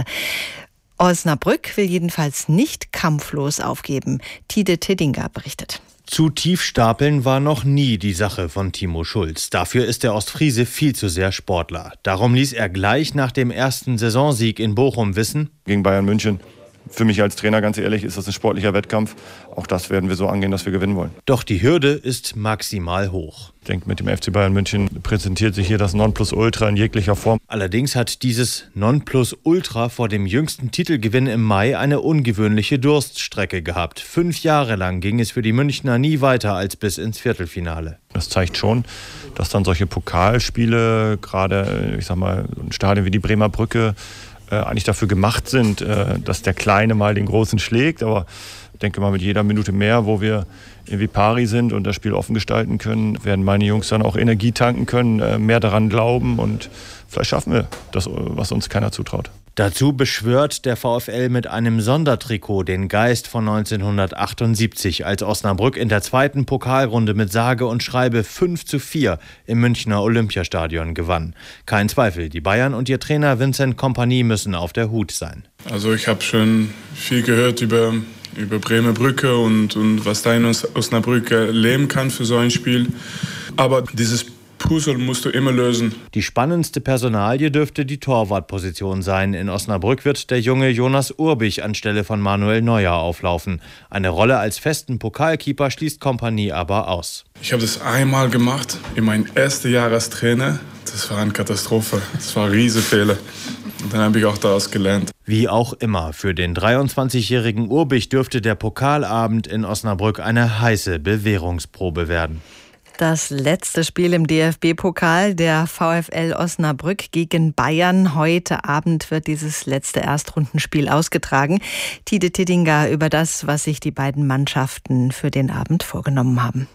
S6: Osnabrück will jedenfalls nicht kampflos aufgeben. Tide Tiddinger berichtet.
S21: Zu tief stapeln war noch nie die Sache von Timo Schulz. Dafür ist der Ostfriese viel zu sehr Sportler. Darum ließ er gleich nach dem ersten Saisonsieg in Bochum wissen:
S22: Gegen Bayern München. Für mich als Trainer, ganz ehrlich, ist das ein sportlicher Wettkampf. Auch das werden wir so angehen, dass wir gewinnen wollen.
S21: Doch die Hürde ist maximal hoch.
S22: Ich denke, mit dem F C Bayern München präsentiert sich hier das Nonplusultra in jeglicher Form.
S21: Allerdings hat dieses Nonplusultra vor dem jüngsten Titelgewinn im Mai eine ungewöhnliche Durststrecke gehabt. Fünf Jahre lang ging es für die Münchner nie weiter als bis ins Viertelfinale.
S22: Das zeigt schon, dass dann solche Pokalspiele, gerade, ich sag mal, ein Stadion wie die Bremer Brücke, Äh, eigentlich dafür gemacht sind, äh, dass der Kleine mal den Großen schlägt. Aber ich denke mal, mit jeder Minute mehr, wo wir irgendwie pari sind und das Spiel offen gestalten können, werden meine Jungs dann auch Energie tanken können, äh, mehr daran glauben und vielleicht schaffen wir das, was uns keiner zutraut.
S21: Dazu beschwört der VfL mit einem Sondertrikot den Geist von neunzehnhundertachtundsiebzig, als Osnabrück in der zweiten Pokalrunde mit sage und schreibe fünf zu vier im Münchner Olympiastadion gewann. Kein Zweifel, die Bayern und ihr Trainer Vincent Kompany müssen auf der Hut sein.
S23: Also ich habe schon viel gehört über, über Bremer Brücke und, und was da in Osnabrück leben kann für so ein Spiel. Aber dieses Puzzle musst du immer lösen.
S21: Die spannendste Personalie dürfte die Torwartposition sein. In Osnabrück wird der junge Jonas Urbich anstelle von Manuel Neuer auflaufen. Eine Rolle als festen Pokalkeeper schließt Kompany aber aus.
S23: Ich habe das einmal gemacht, in meinem ersten Jahr als Trainer. Das war eine Katastrophe. Das war ein Riesenfehler. Und dann habe ich auch daraus gelernt.
S21: Wie auch immer, für den dreiundzwanzigjährigen Urbich dürfte der Pokalabend in Osnabrück eine heiße Bewährungsprobe werden.
S6: Das letzte Spiel im D F B-Pokal, der VfL Osnabrück gegen Bayern. Heute Abend wird dieses letzte Erstrundenspiel ausgetragen. Tide Tiddinger über das, was sich die beiden Mannschaften für den Abend vorgenommen haben.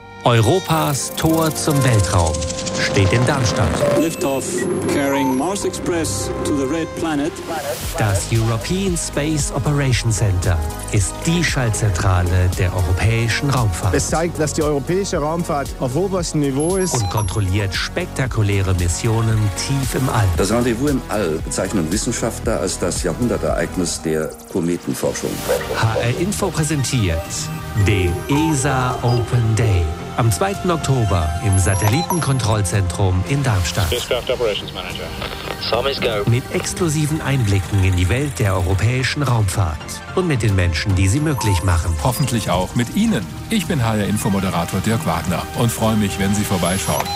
S24: Europas Tor zum Weltraum steht in Darmstadt.
S25: Liftoff carrying Mars Express to the Red Planet.
S24: Das European Space Operations Center ist die Schaltzentrale der europäischen Raumfahrt.
S26: Es zeigt, dass die europäische Raumfahrt auf oberstem Niveau ist
S24: und kontrolliert spektakuläre Missionen tief im All.
S27: Das Rendezvous im All bezeichnen Wissenschaftler als das Jahrhundertereignis der Kometenforschung.
S24: H R Info präsentiert den E S A Open Day. Am zweiten Oktober im Satellitenkontrollzentrum in Darmstadt.
S25: Operations Manager.
S24: Go. Mit exklusiven Einblicken in die Welt der europäischen Raumfahrt und mit den Menschen, die sie möglich machen.
S28: Hoffentlich auch mit Ihnen. Ich bin H R-Info-Moderator Dirk Wagner und freue mich, wenn Sie vorbeischauen.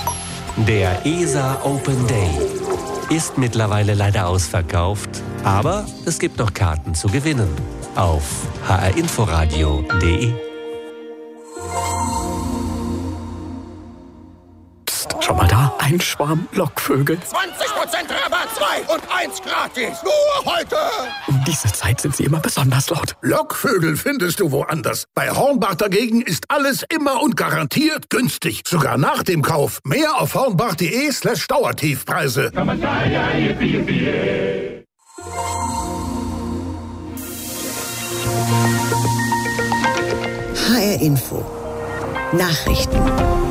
S24: Der E S A Open Day ist mittlerweile leider ausverkauft, aber es gibt noch Karten zu gewinnen auf h r inforadio punkt d e.
S29: Schon mal da?
S2: ein Schwarm Lockvögel.
S3: zwanzig Prozent Rabatt, zwei und eins gratis. Nur heute.
S2: Um diese Zeit sind sie immer besonders laut.
S3: Lockvögel findest du woanders. Bei Hornbach dagegen ist alles immer und garantiert günstig. Sogar nach dem Kauf. Mehr auf hornbach.de slash Dauertiefpreise.
S1: H R Info. Nachrichten.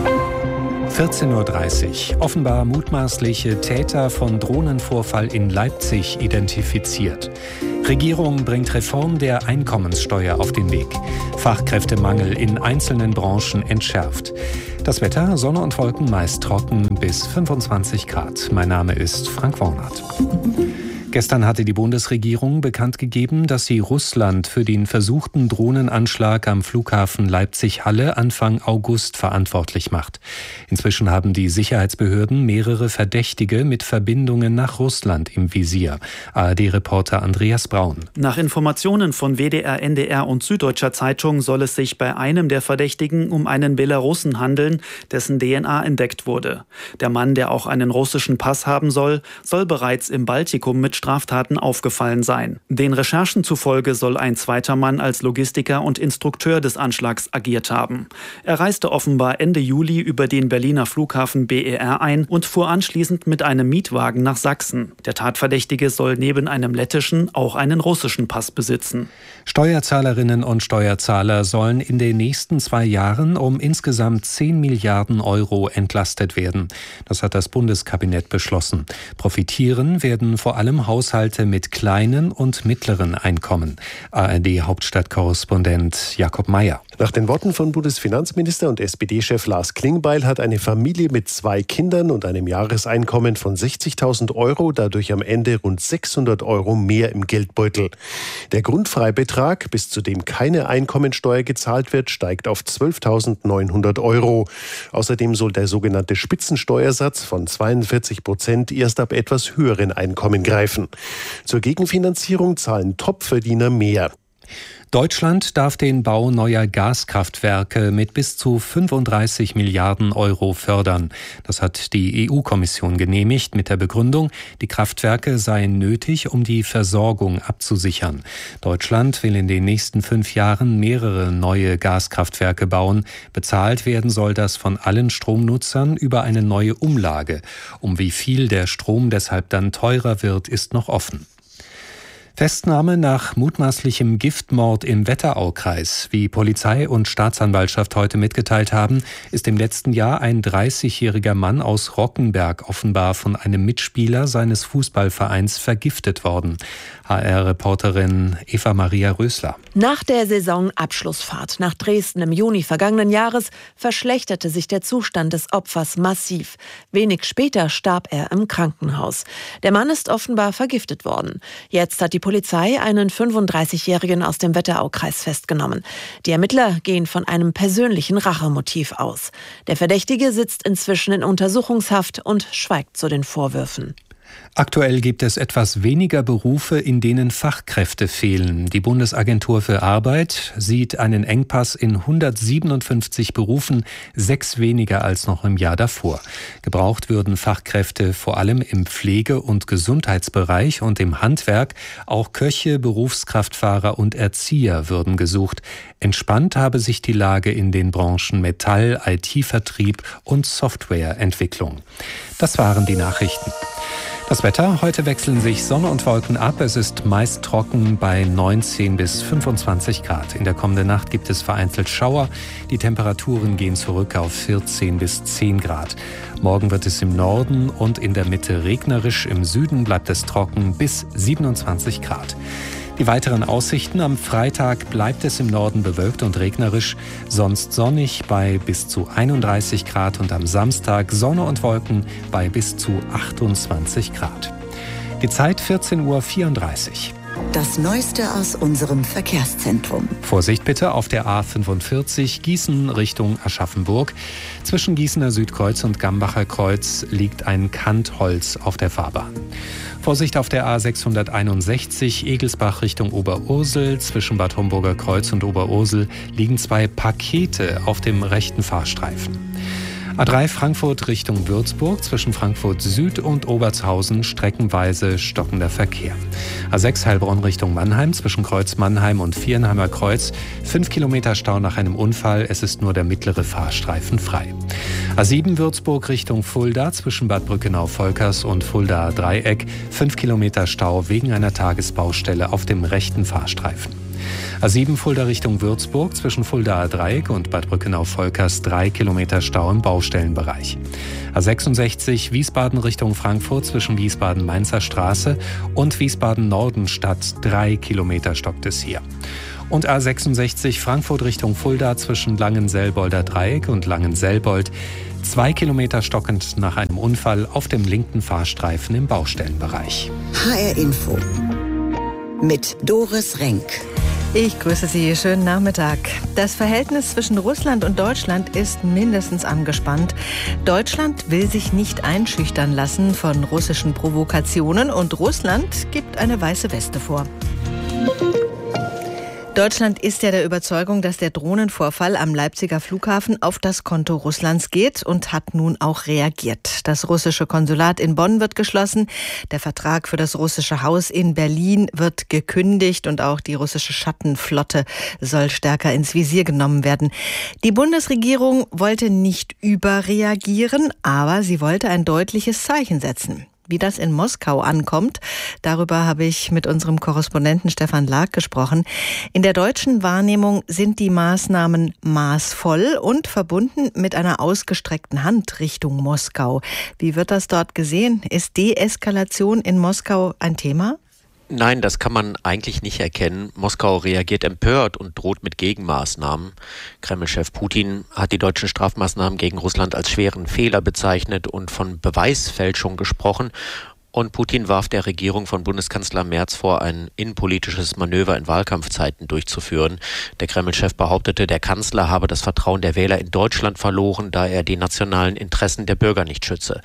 S4: vierzehn Uhr dreißig. Offenbar mutmaßliche Täter von Drohnenvorfall in Leipzig identifiziert. Regierung bringt Reform der Einkommenssteuer auf den Weg. Fachkräftemangel in einzelnen Branchen entschärft. Das Wetter, Sonne und Wolken meist trocken bis fünfundzwanzig Grad. Mein Name ist Frank Wornert. Gestern hatte die Bundesregierung bekannt gegeben, dass sie Russland für den versuchten Drohnenanschlag am Flughafen Leipzig-Halle Anfang August verantwortlich macht. Inzwischen haben die Sicherheitsbehörden mehrere Verdächtige mit Verbindungen nach Russland im Visier. A R D-Reporter Andreas Braun.
S5: Nach Informationen von W D R, N D R und Süddeutscher Zeitung soll es sich bei einem der Verdächtigen um einen Belarussen handeln, dessen D N A entdeckt wurde. Der Mann, der auch einen russischen Pass haben soll, soll bereits im Baltikum mit Straftaten aufgefallen sein. Den Recherchen zufolge soll ein zweiter Mann als Logistiker und Instrukteur des Anschlags agiert haben. Er reiste offenbar Ende Juli über den Berliner Flughafen B E R ein und fuhr anschließend mit einem Mietwagen nach Sachsen. Der Tatverdächtige soll neben einem lettischen auch einen russischen Pass besitzen.
S4: Steuerzahlerinnen und Steuerzahler sollen in den nächsten zwei Jahren um insgesamt zehn Milliarden Euro entlastet werden. Das hat das Bundeskabinett beschlossen. Profitieren werden vor allem Haushalte mit kleinen und mittleren Einkommen. A R D-Hauptstadtkorrespondent Jakob Mayer.
S7: Nach den Worten von Bundesfinanzminister und S P D-Chef Lars Klingbeil hat eine Familie mit zwei Kindern und einem Jahreseinkommen von sechzigtausend Euro dadurch am Ende rund sechshundert Euro mehr im Geldbeutel. Der Grundfreibetrag, bis zu dem keine Einkommensteuer gezahlt wird, steigt auf zwölftausendneunhundert Euro. Außerdem soll der sogenannte Spitzensteuersatz von zweiundvierzig Prozent erst ab etwas höheren Einkommen greifen. Zur Gegenfinanzierung zahlen Topverdiener mehr.
S4: Deutschland darf den Bau neuer Gaskraftwerke mit bis zu fünfunddreißig Milliarden Euro fördern. Das hat die E U-Kommission genehmigt mit der Begründung, die Kraftwerke seien nötig, um die Versorgung abzusichern. Deutschland will in den nächsten fünf Jahren mehrere neue Gaskraftwerke bauen. Bezahlt werden soll das von allen Stromnutzern über eine neue Umlage. Um wie viel der Strom deshalb dann teurer wird, ist noch offen. Festnahme nach mutmaßlichem Giftmord im Wetteraukreis. Wie Polizei und Staatsanwaltschaft heute mitgeteilt haben, ist im letzten Jahr ein dreißigjähriger Mann aus Rockenberg offenbar von einem Mitspieler seines Fußballvereins vergiftet worden. H R-Reporterin Eva Maria Rösler.
S9: Nach der Saisonabschlussfahrt nach Dresden im Juni vergangenen Jahres verschlechterte sich der Zustand des Opfers massiv. Wenig später starb er im Krankenhaus. Der Mann ist offenbar vergiftet worden. Jetzt hat die Polizei einen fünfunddreißigjährigen aus dem Wetteraukreis festgenommen. Die Ermittler gehen von einem persönlichen Rachemotiv aus. Der Verdächtige sitzt inzwischen in Untersuchungshaft und schweigt zu den Vorwürfen.
S4: Aktuell gibt es etwas weniger Berufe, in denen Fachkräfte fehlen. Die Bundesagentur für Arbeit sieht einen Engpass in hundertsiebenundfünfzig Berufen, sechs weniger als noch im Jahr davor. Gebraucht würden Fachkräfte vor allem im Pflege- und Gesundheitsbereich und im Handwerk. Auch Köche, Berufskraftfahrer und Erzieher würden gesucht. Entspannt habe sich die Lage in den Branchen Metall, I T-Vertrieb und Softwareentwicklung. Das waren die Nachrichten. Das Wetter, heute wechseln sich Sonne und Wolken ab. Es ist meist trocken bei neunzehn bis fünfundzwanzig Grad. In der kommenden Nacht gibt es vereinzelt Schauer. Die Temperaturen gehen zurück auf vierzehn bis zehn Grad. Morgen wird es im Norden und in der Mitte regnerisch. Im Süden bleibt es trocken bis siebenundzwanzig Grad. Die weiteren Aussichten: am Freitag bleibt es im Norden bewölkt und regnerisch, sonst sonnig bei bis zu einunddreißig Grad und am Samstag Sonne und Wolken bei bis zu achtundzwanzig Grad. Die Zeit vierzehn Uhr vierunddreißig.
S1: Das Neueste aus unserem Verkehrszentrum.
S4: Vorsicht bitte auf der A fünfundvierzig Gießen Richtung Aschaffenburg. Zwischen Gießener Südkreuz und Gambacher Kreuz liegt ein Kantholz auf der Fahrbahn. Vorsicht auf der A sechshunderteinundsechzig Egelsbach Richtung Oberursel. Zwischen Bad Homburger Kreuz und Oberursel liegen zwei Pakete auf dem rechten Fahrstreifen. A drei Frankfurt Richtung Würzburg, zwischen Frankfurt Süd und Obertshausen streckenweise stockender Verkehr. A sechs Heilbronn Richtung Mannheim, zwischen Kreuz Mannheim und Viernheimer Kreuz, fünf Kilometer Stau nach einem Unfall, es ist nur der mittlere Fahrstreifen frei. A sieben Würzburg Richtung Fulda, zwischen Bad Brückenau-Volkers und Fuldaer Dreieck, fünf Kilometer Stau wegen einer Tagesbaustelle auf dem rechten Fahrstreifen. A sieben Fulda Richtung Würzburg, zwischen Fuldaer Dreieck und Bad Brückenau-Volkers drei Kilometer Stau im Baustellenbereich. A sechsundsechzig Wiesbaden Richtung Frankfurt, zwischen Wiesbaden-Mainzer Straße und Wiesbaden-Nordenstadt drei Kilometer stockt es hier. Und A sechsundsechzig Frankfurt Richtung Fulda, zwischen Langenselbolder Dreieck und Langenselbold zwei Kilometer stockend nach einem Unfall auf dem linken Fahrstreifen im Baustellenbereich.
S1: H R Info mit Doris Renk.
S6: Ich grüße Sie, schönen Nachmittag. Das Verhältnis zwischen Russland und Deutschland ist mindestens angespannt. Deutschland will sich nicht einschüchtern lassen von russischen Provokationen und Russland gibt eine weiße Weste vor. Deutschland ist ja der Überzeugung, dass der Drohnenvorfall am Leipziger Flughafen auf das Konto Russlands geht und hat nun auch reagiert. Das russische Konsulat in Bonn wird geschlossen, der Vertrag für das russische Haus in Berlin wird gekündigt und auch die russische Schattenflotte soll stärker ins Visier genommen werden. Die Bundesregierung wollte nicht überreagieren, aber sie wollte ein deutliches Zeichen setzen. Wie das in Moskau ankommt, darüber habe ich mit unserem Korrespondenten Stefan Lag gesprochen. In der deutschen Wahrnehmung sind die Maßnahmen maßvoll und verbunden mit einer ausgestreckten Hand Richtung Moskau. Wie wird das dort gesehen? Ist Deeskalation in Moskau ein Thema?
S8: Nein, das kann man eigentlich nicht erkennen. Moskau reagiert empört und droht mit Gegenmaßnahmen. Kreml-Chef Putin hat die deutschen Strafmaßnahmen gegen Russland als schweren Fehler bezeichnet und von Beweisfälschung gesprochen. Und Putin warf der Regierung von Bundeskanzler Merz vor, ein innenpolitisches Manöver in Wahlkampfzeiten durchzuführen. Der Kreml-Chef behauptete, der Kanzler habe das Vertrauen der Wähler in Deutschland verloren, da er die nationalen Interessen der Bürger nicht schütze.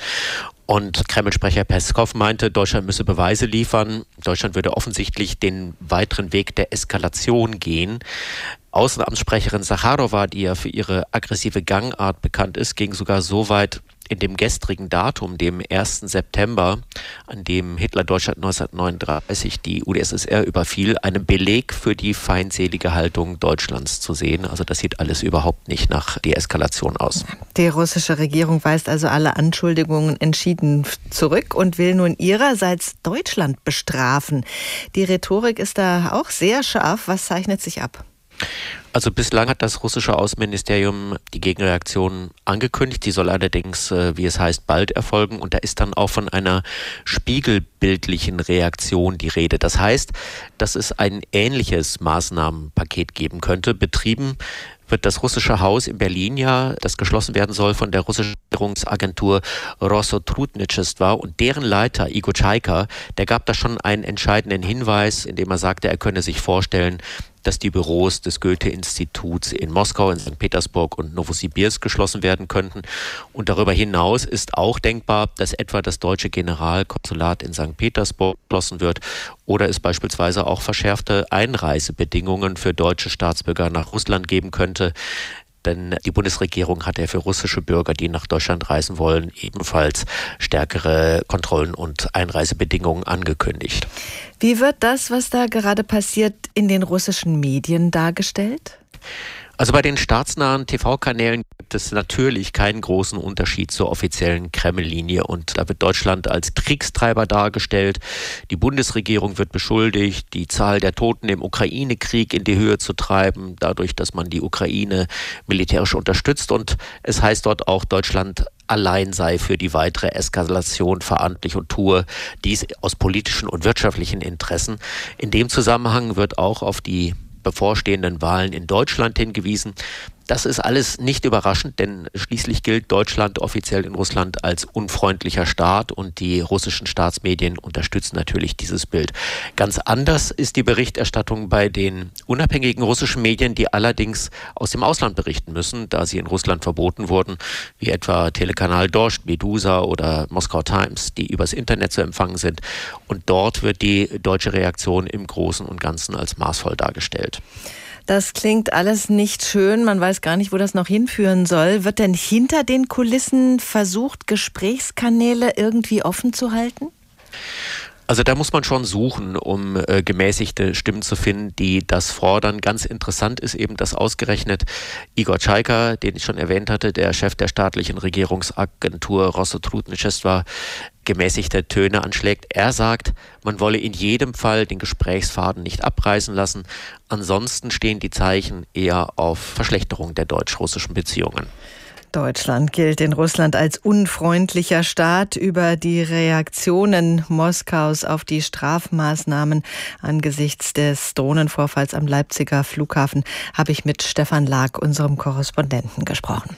S8: Und Kreml-Sprecher Peskov meinte, Deutschland müsse Beweise liefern. Deutschland würde offensichtlich den weiteren Weg der Eskalation gehen. Außenamtssprecherin Sacharowa, die ja für ihre aggressive Gangart bekannt ist, ging sogar so weit, in dem gestrigen Datum, dem ersten September, an dem Hitler Deutschland neunzehnhundertneununddreißig die U d S S R überfiel, einen Beleg für die feindselige Haltung Deutschlands zu sehen. Also das sieht alles überhaupt nicht nach Deeskalation aus.
S6: Die russische Regierung weist also alle Anschuldigungen entschieden zurück und will nun ihrerseits Deutschland bestrafen. Die Rhetorik ist da auch sehr scharf. Was zeichnet sich ab?
S8: Also bislang hat das russische Außenministerium die Gegenreaktion angekündigt. Die soll allerdings, wie es heißt, bald erfolgen. Und da ist dann auch von einer spiegelbildlichen Reaktion die Rede. Das heißt, dass es ein ähnliches Maßnahmenpaket geben könnte. Betrieben wird das russische Haus in Berlin ja, das geschlossen werden soll von der russischen Regierungsagentur Rossotrudnichtschewa, und deren Leiter Igor Chaika, der gab da schon einen entscheidenden Hinweis, indem er sagte, er könne sich vorstellen, dass die Büros des Goethe-Instituts in Moskau, in Sankt Petersburg und Novosibirsk geschlossen werden könnten. Und darüber hinaus ist auch denkbar, dass etwa das deutsche Generalkonsulat in Sankt Petersburg geschlossen wird oder es beispielsweise auch verschärfte Einreisebedingungen für deutsche Staatsbürger nach Russland geben könnte. Denn die Bundesregierung hat ja für russische Bürger, die nach Deutschland reisen wollen, ebenfalls stärkere Kontrollen und Einreisebedingungen angekündigt.
S6: Wie wird das, was da gerade passiert, in den russischen Medien dargestellt?
S8: Also bei den staatsnahen T V-Kanälen gibt es natürlich keinen großen Unterschied zur offiziellen Kreml-Linie. Und da wird Deutschland als Kriegstreiber dargestellt. Die Bundesregierung wird beschuldigt, die Zahl der Toten im Ukraine-Krieg in die Höhe zu treiben, dadurch, dass man die Ukraine militärisch unterstützt. Und es heißt dort auch, Deutschland allein sei für die weitere Eskalation verantwortlich und tue dies aus politischen und wirtschaftlichen Interessen. In dem Zusammenhang wird auch auf die bevorstehenden Wahlen in Deutschland hingewiesen. Das ist alles nicht überraschend, denn schließlich gilt Deutschland offiziell in Russland als unfreundlicher Staat und die russischen Staatsmedien unterstützen natürlich dieses Bild. Ganz anders ist die Berichterstattung bei den unabhängigen russischen Medien, die allerdings aus dem Ausland berichten müssen, da sie in Russland verboten wurden, wie etwa Telekanal Dost, Medusa oder Moskau Times, die übers Internet zu empfangen sind. Und dort wird die deutsche Reaktion im Großen und Ganzen als maßvoll dargestellt.
S6: Das klingt alles nicht schön. Man weiß gar nicht, wo das noch hinführen soll. Wird denn hinter den Kulissen versucht, Gesprächskanäle irgendwie offen zu halten?
S8: Also da muss man schon suchen, um äh, gemäßigte Stimmen zu finden, die das fordern. Ganz interessant ist eben, dass ausgerechnet Igor Tschajka, den ich schon erwähnt hatte, der Chef der staatlichen Regierungsagentur Rosso-Trudničestva, gemäßigte Töne anschlägt. Er sagt, man wolle in jedem Fall den Gesprächsfaden nicht abreißen lassen. Ansonsten stehen die Zeichen eher auf Verschlechterung der deutsch-russischen Beziehungen.
S6: Deutschland gilt in Russland als unfreundlicher Staat. Über die Reaktionen Moskaus auf die Strafmaßnahmen angesichts des Drohnenvorfalls am Leipziger Flughafen habe ich mit Stefan Lag, unserem Korrespondenten, gesprochen.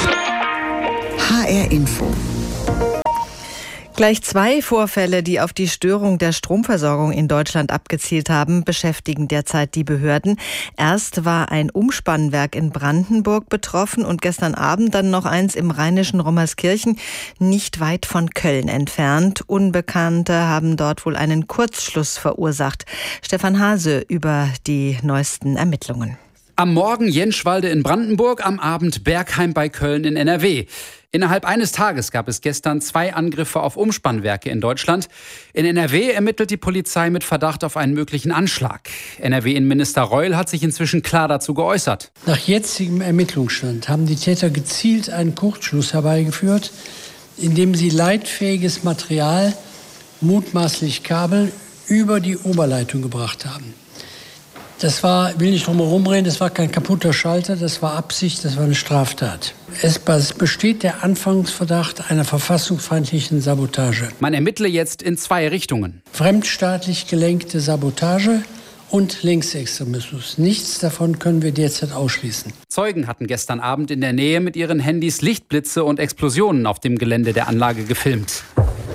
S1: H R Info.
S6: Gleich zwei Vorfälle, die auf die Störung der Stromversorgung in Deutschland abgezielt haben, beschäftigen derzeit die Behörden. Erst war ein Umspannwerk in Brandenburg betroffen und gestern Abend dann noch eins im rheinischen Rommerskirchen, nicht weit von Köln entfernt. Unbekannte haben dort wohl einen Kurzschluss verursacht. Stefan Hase über die neuesten Ermittlungen.
S10: Am Morgen Jenschwalde in Brandenburg, am Abend Bergheim bei Köln in N R W. Innerhalb eines Tages gab es gestern zwei Angriffe auf Umspannwerke in Deutschland. In N R W ermittelt die Polizei mit Verdacht auf einen möglichen Anschlag. N R W-Innenminister Reul hat sich inzwischen klar dazu geäußert.
S11: Nach jetzigem Ermittlungsstand haben die Täter gezielt einen Kurzschluss herbeigeführt, indem sie leitfähiges Material, mutmaßlich Kabel, über die Oberleitung gebracht haben. Das war, will nicht drum herum reden, das war kein kaputter Schalter, das war Absicht, das war eine Straftat. Es besteht der Anfangsverdacht einer verfassungsfeindlichen Sabotage.
S10: Man ermittle jetzt in zwei Richtungen.
S11: Fremdstaatlich gelenkte Sabotage und Linksextremismus. Nichts davon können wir derzeit ausschließen.
S10: Zeugen hatten gestern Abend in der Nähe mit ihren Handys Lichtblitze und Explosionen auf dem Gelände der Anlage gefilmt.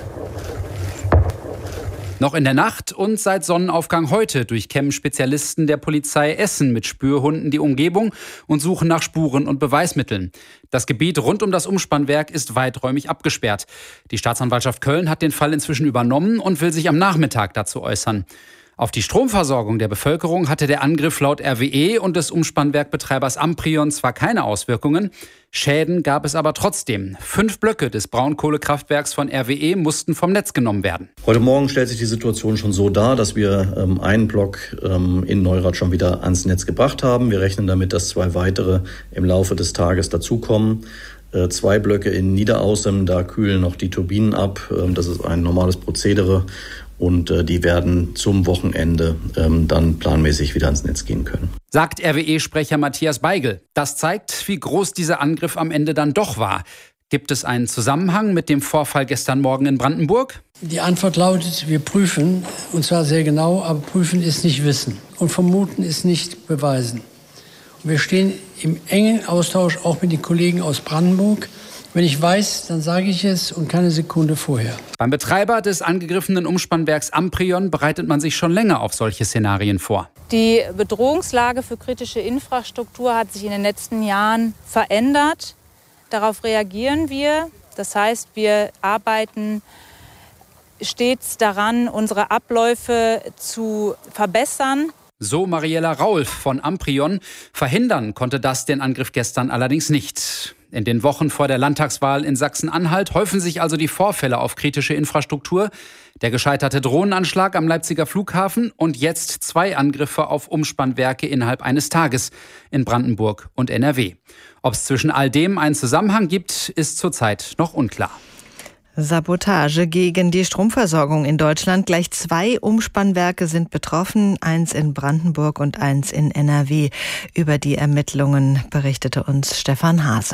S10: Noch in der Nacht und seit Sonnenaufgang heute durchkämmen Spezialisten der Polizei Essen mit Spürhunden die Umgebung und suchen nach Spuren und Beweismitteln. Das Gebiet rund um das Umspannwerk ist weiträumig abgesperrt. Die Staatsanwaltschaft Köln hat den Fall inzwischen übernommen und will sich am Nachmittag dazu äußern. Auf die Stromversorgung der Bevölkerung hatte der Angriff laut R W E und des Umspannwerkbetreibers Amprion zwar keine Auswirkungen, Schäden gab es aber trotzdem. Fünf Blöcke des Braunkohlekraftwerks von R W E mussten vom Netz genommen werden.
S12: Heute Morgen stellt sich die Situation schon so dar, dass wir ähm, einen Block ähm, in Neurath schon wieder ans Netz gebracht haben. Wir rechnen damit, dass zwei weitere im Laufe des Tages dazukommen. Äh, zwei Blöcke in Niederaußem, da kühlen noch die Turbinen ab. Ähm, das ist ein normales Prozedere. Und äh, die werden zum Wochenende ähm, dann planmäßig wieder ans Netz gehen können.
S10: Sagt R W E-Sprecher Matthias Beigel. Das zeigt, wie groß dieser Angriff am Ende dann doch war. Gibt es einen Zusammenhang mit dem Vorfall gestern Morgen in Brandenburg?
S11: Die Antwort lautet, wir prüfen, und zwar sehr genau, aber prüfen ist nicht wissen. Und vermuten ist nicht beweisen. Und wir stehen im engen Austausch auch mit den Kollegen aus Brandenburg. Wenn ich weiß, dann sage ich es und keine Sekunde vorher.
S10: Beim Betreiber des angegriffenen Umspannwerks Amprion bereitet man sich schon länger auf solche Szenarien vor.
S13: Die Bedrohungslage für kritische Infrastruktur hat sich in den letzten Jahren verändert. Darauf reagieren wir. Das heißt, wir arbeiten stets daran, unsere Abläufe zu verbessern.
S10: So Mariella Raulf von Amprion. Verhindern konnte das den Angriff gestern allerdings nicht. In den Wochen vor der Landtagswahl in Sachsen-Anhalt häufen sich also die Vorfälle auf kritische Infrastruktur. Der gescheiterte Drohnenanschlag am Leipziger Flughafen und jetzt zwei Angriffe auf Umspannwerke innerhalb eines Tages in Brandenburg und N R W. Ob es zwischen all dem einen Zusammenhang gibt, ist zurzeit noch unklar.
S6: Sabotage gegen die Stromversorgung in Deutschland. Gleich zwei Umspannwerke sind betroffen, eins in Brandenburg und eins in N R W. Über die Ermittlungen berichtete uns Stefan Hase.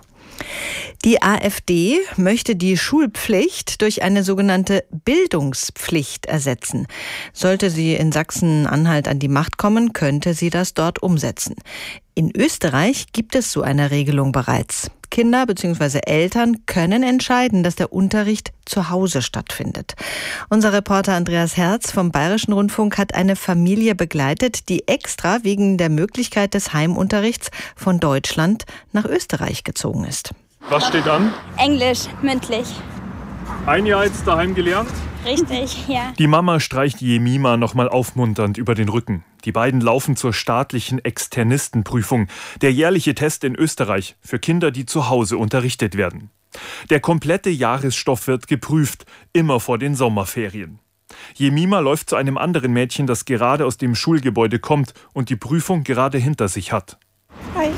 S6: Die AfD möchte die Schulpflicht durch eine sogenannte Bildungspflicht ersetzen. Sollte sie in Sachsen-Anhalt an die Macht kommen, könnte sie das dort umsetzen. In Österreich gibt es so eine Regelung bereits. Kinder bzw. Eltern können entscheiden, dass der Unterricht zu Hause stattfindet. Unser Reporter Andreas Herz vom Bayerischen Rundfunk hat eine Familie begleitet, die extra wegen der Möglichkeit des Heimunterrichts von Deutschland nach Österreich gezogen ist.
S14: Was steht an?
S15: Englisch, mündlich.
S14: Ein Jahr jetzt daheim gelernt?
S15: Richtig, ja.
S14: Die Mama streicht Jemima nochmal aufmunternd über den Rücken. Die beiden laufen zur staatlichen Externistenprüfung, der jährliche Test in Österreich für Kinder, die zu Hause unterrichtet werden. Der komplette Jahresstoff wird geprüft, immer vor den Sommerferien. Jemima läuft zu einem anderen Mädchen, das gerade aus dem Schulgebäude kommt und die Prüfung gerade hinter sich hat.
S15: Hi.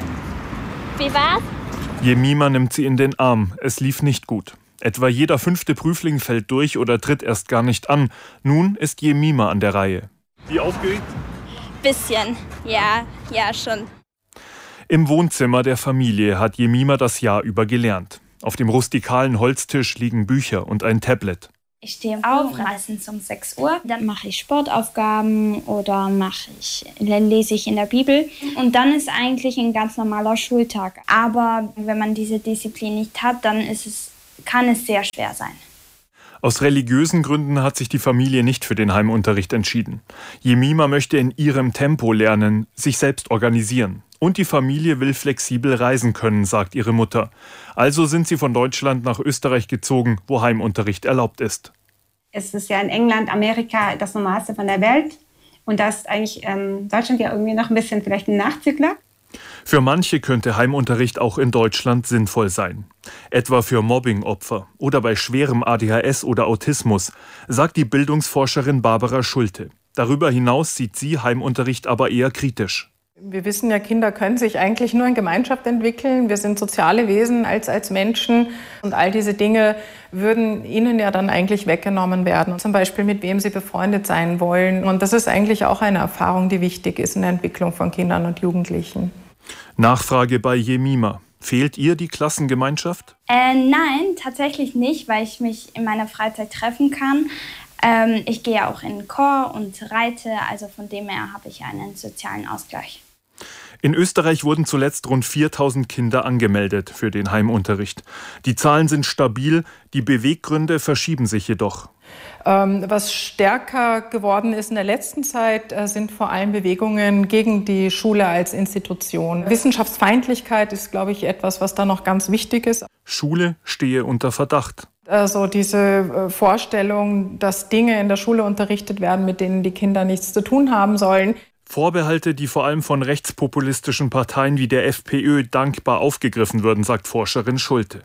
S15: Wie war's?
S14: Jemima nimmt sie in den Arm. Es lief nicht gut. Etwa jeder fünfte Prüfling fällt durch oder tritt erst gar nicht an. Nun ist Jemima an der Reihe. Wie aufgeregt?
S15: Bisschen, ja, ja schon.
S14: Im Wohnzimmer der Familie hat Jemima das Jahr über gelernt. Auf dem rustikalen Holztisch liegen Bücher und ein Tablet.
S15: Ich stehe auf, meistens um sechs Uhr. Dann mache ich Sportaufgaben oder mache ich, lese ich in der Bibel. Und dann ist eigentlich ein ganz normaler Schultag. Aber wenn man diese Disziplin nicht hat, dann ist es, kann es sehr schwer sein.
S14: Aus religiösen Gründen hat sich die Familie nicht für den Heimunterricht entschieden. Jemima möchte in ihrem Tempo lernen, sich selbst organisieren. Und die Familie will flexibel reisen können, sagt ihre Mutter. Also sind sie von Deutschland nach Österreich gezogen, wo Heimunterricht erlaubt ist.
S16: Es ist ja in England, Amerika das Normalste von der Welt. Und da ist eigentlich ähm, Deutschland ja irgendwie noch ein bisschen vielleicht ein Nachzügler.
S14: Für manche könnte Heimunterricht auch in Deutschland sinnvoll sein. Etwa für Mobbingopfer oder bei schwerem A D H S oder Autismus, sagt die Bildungsforscherin Barbara Schulte. Darüber hinaus sieht sie Heimunterricht aber eher kritisch.
S17: Wir wissen ja, Kinder können sich eigentlich nur in Gemeinschaft entwickeln. Wir sind soziale Wesen als, als Menschen. Und all diese Dinge würden ihnen ja dann eigentlich weggenommen werden. Zum Beispiel, mit wem sie befreundet sein wollen. Und das ist eigentlich auch eine Erfahrung, die wichtig ist in der Entwicklung von Kindern und Jugendlichen.
S14: Nachfrage bei Jemima. Fehlt ihr die Klassengemeinschaft?
S15: Äh, nein, tatsächlich nicht, weil ich mich in meiner Freizeit treffen kann. Ähm, ich gehe auch in den Chor und reite, also von dem her habe ich einen sozialen Ausgleich.
S14: In Österreich wurden zuletzt rund viertausend Kinder angemeldet für den Heimunterricht. Die Zahlen sind stabil, die Beweggründe verschieben sich jedoch.
S17: Ähm, was stärker geworden ist in der letzten Zeit, äh, sind vor allem Bewegungen gegen die Schule als Institution. Wissenschaftsfeindlichkeit ist, glaube ich, etwas, was da noch ganz wichtig ist.
S14: Schule stehe unter Verdacht.
S17: Also diese äh, Vorstellung, dass Dinge in der Schule unterrichtet werden, mit denen die Kinder nichts zu tun haben sollen.
S14: Vorbehalte, die vor allem von rechtspopulistischen Parteien wie der FPÖ dankbar aufgegriffen würden, sagt Forscherin Schulte.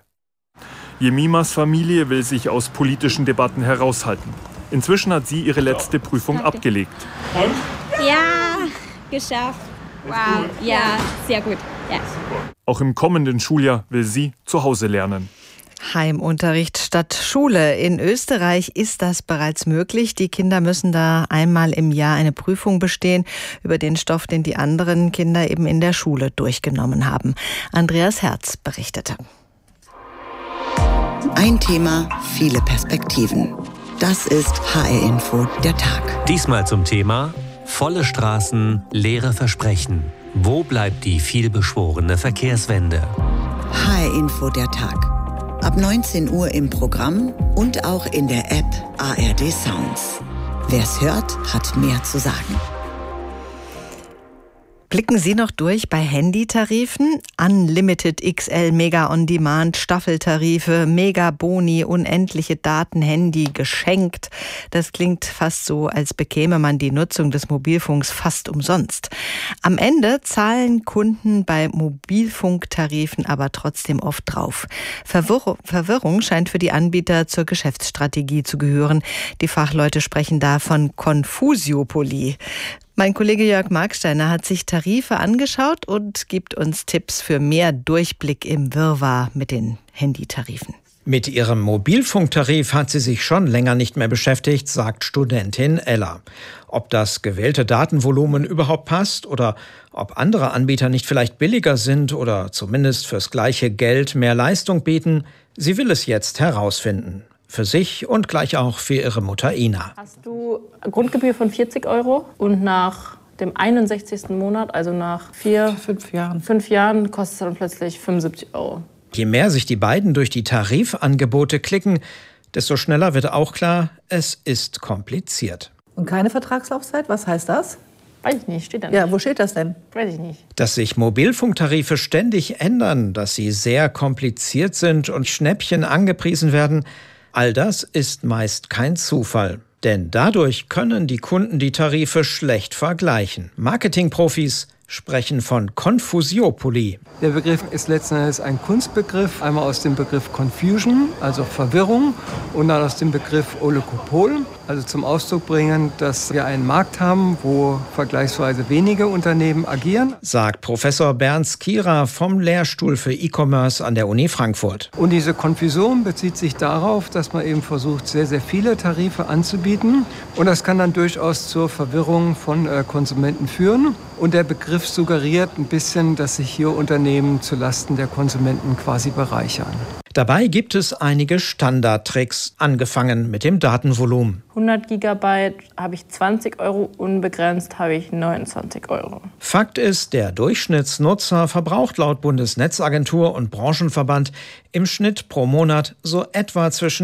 S14: Jemimas Familie will sich aus politischen Debatten heraushalten. Inzwischen hat sie ihre letzte Prüfung
S15: Danke.
S14: abgelegt.
S15: Und? Ja, geschafft. Wow, ja, sehr gut. Ja.
S14: Auch im kommenden Schuljahr will sie zu Hause lernen.
S6: Heimunterricht statt Schule. In Österreich ist das bereits möglich. Die Kinder müssen da einmal im Jahr eine Prüfung bestehen über den Stoff, den die anderen Kinder eben in der Schule durchgenommen haben. Andreas Herz berichtete.
S1: Ein Thema, viele Perspektiven. Das ist H R-Info, der Tag.
S24: Diesmal zum Thema volle Straßen, leere Versprechen. Wo bleibt die vielbeschworene Verkehrswende?
S1: H R-Info, der Tag. Ab neunzehn Uhr im Programm und auch in der App A R D Sounds. Wer's hört, hat mehr zu sagen.
S6: Blicken Sie noch durch bei Handytarifen? Unlimited X L Mega On Demand Staffeltarife, Mega Boni, unendliche Daten, Handy geschenkt. Das klingt fast so, als bekäme man die Nutzung des Mobilfunks fast umsonst. Am Ende zahlen Kunden bei Mobilfunktarifen aber trotzdem oft drauf. Verwirr- Verwirrung scheint für die Anbieter zur Geschäftsstrategie zu gehören. Die Fachleute sprechen da von Konfusiopolie. Mein Kollege Jörg Marksteiner hat sich Tarife angeschaut und gibt uns Tipps für mehr Durchblick im Wirrwarr mit den Handytarifen.
S18: Mit ihrem Mobilfunktarif hat sie sich schon länger nicht mehr beschäftigt, sagt Studentin Ella. Ob das gewählte Datenvolumen überhaupt passt oder ob andere Anbieter nicht vielleicht billiger sind oder zumindest fürs gleiche Geld mehr Leistung bieten, sie will es jetzt herausfinden. Für sich und gleich auch für ihre Mutter Ina.
S19: Hast du Grundgebühr von vierzig Euro und nach dem einundsechzigsten Monat, also nach vier, fünf Jahren, fünf Jahren kostet es dann plötzlich fünfundsiebzig Euro.
S18: Je mehr sich die beiden durch die Tarifangebote klicken, desto schneller wird auch klar, es ist kompliziert.
S20: Und keine Vertragslaufzeit? Was heißt das?
S19: Weiß ich nicht, steht da nicht.
S20: Ja, wo steht das denn?
S19: Weiß ich nicht.
S18: Dass sich Mobilfunktarife ständig ändern, dass sie sehr kompliziert sind und Schnäppchen angepriesen werden, All das ist meist kein Zufall. Denn dadurch können die Kunden die Tarife schlecht vergleichen. Marketingprofis sprechen von Konfusiopolie.
S2: Der Begriff ist letzten Endes ein Kunstbegriff, einmal aus dem Begriff Confusion, also Verwirrung, und dann aus dem Begriff Oligopol, also zum Ausdruck bringen, dass wir einen Markt haben, wo vergleichsweise wenige Unternehmen agieren.
S18: Sagt Professor Bernd Skira vom Lehrstuhl für E-Commerce an der Uni Frankfurt.
S2: Und diese Konfusion bezieht sich darauf, dass man eben versucht, sehr, sehr viele Tarife anzubieten. Und das kann dann durchaus zur Verwirrung von äh, Konsumenten führen. Und der Begriff suggeriert ein bisschen, dass sich hier Unternehmen zulasten der Konsumenten quasi bereichern.
S18: Dabei gibt es einige Standardtricks, angefangen mit dem Datenvolumen.
S19: hundert Gigabyte habe ich zwanzig Euro, unbegrenzt habe ich neunundzwanzig Euro.
S18: Fakt ist, der Durchschnittsnutzer verbraucht laut Bundesnetzagentur und Branchenverband im Schnitt pro Monat so etwa zwischen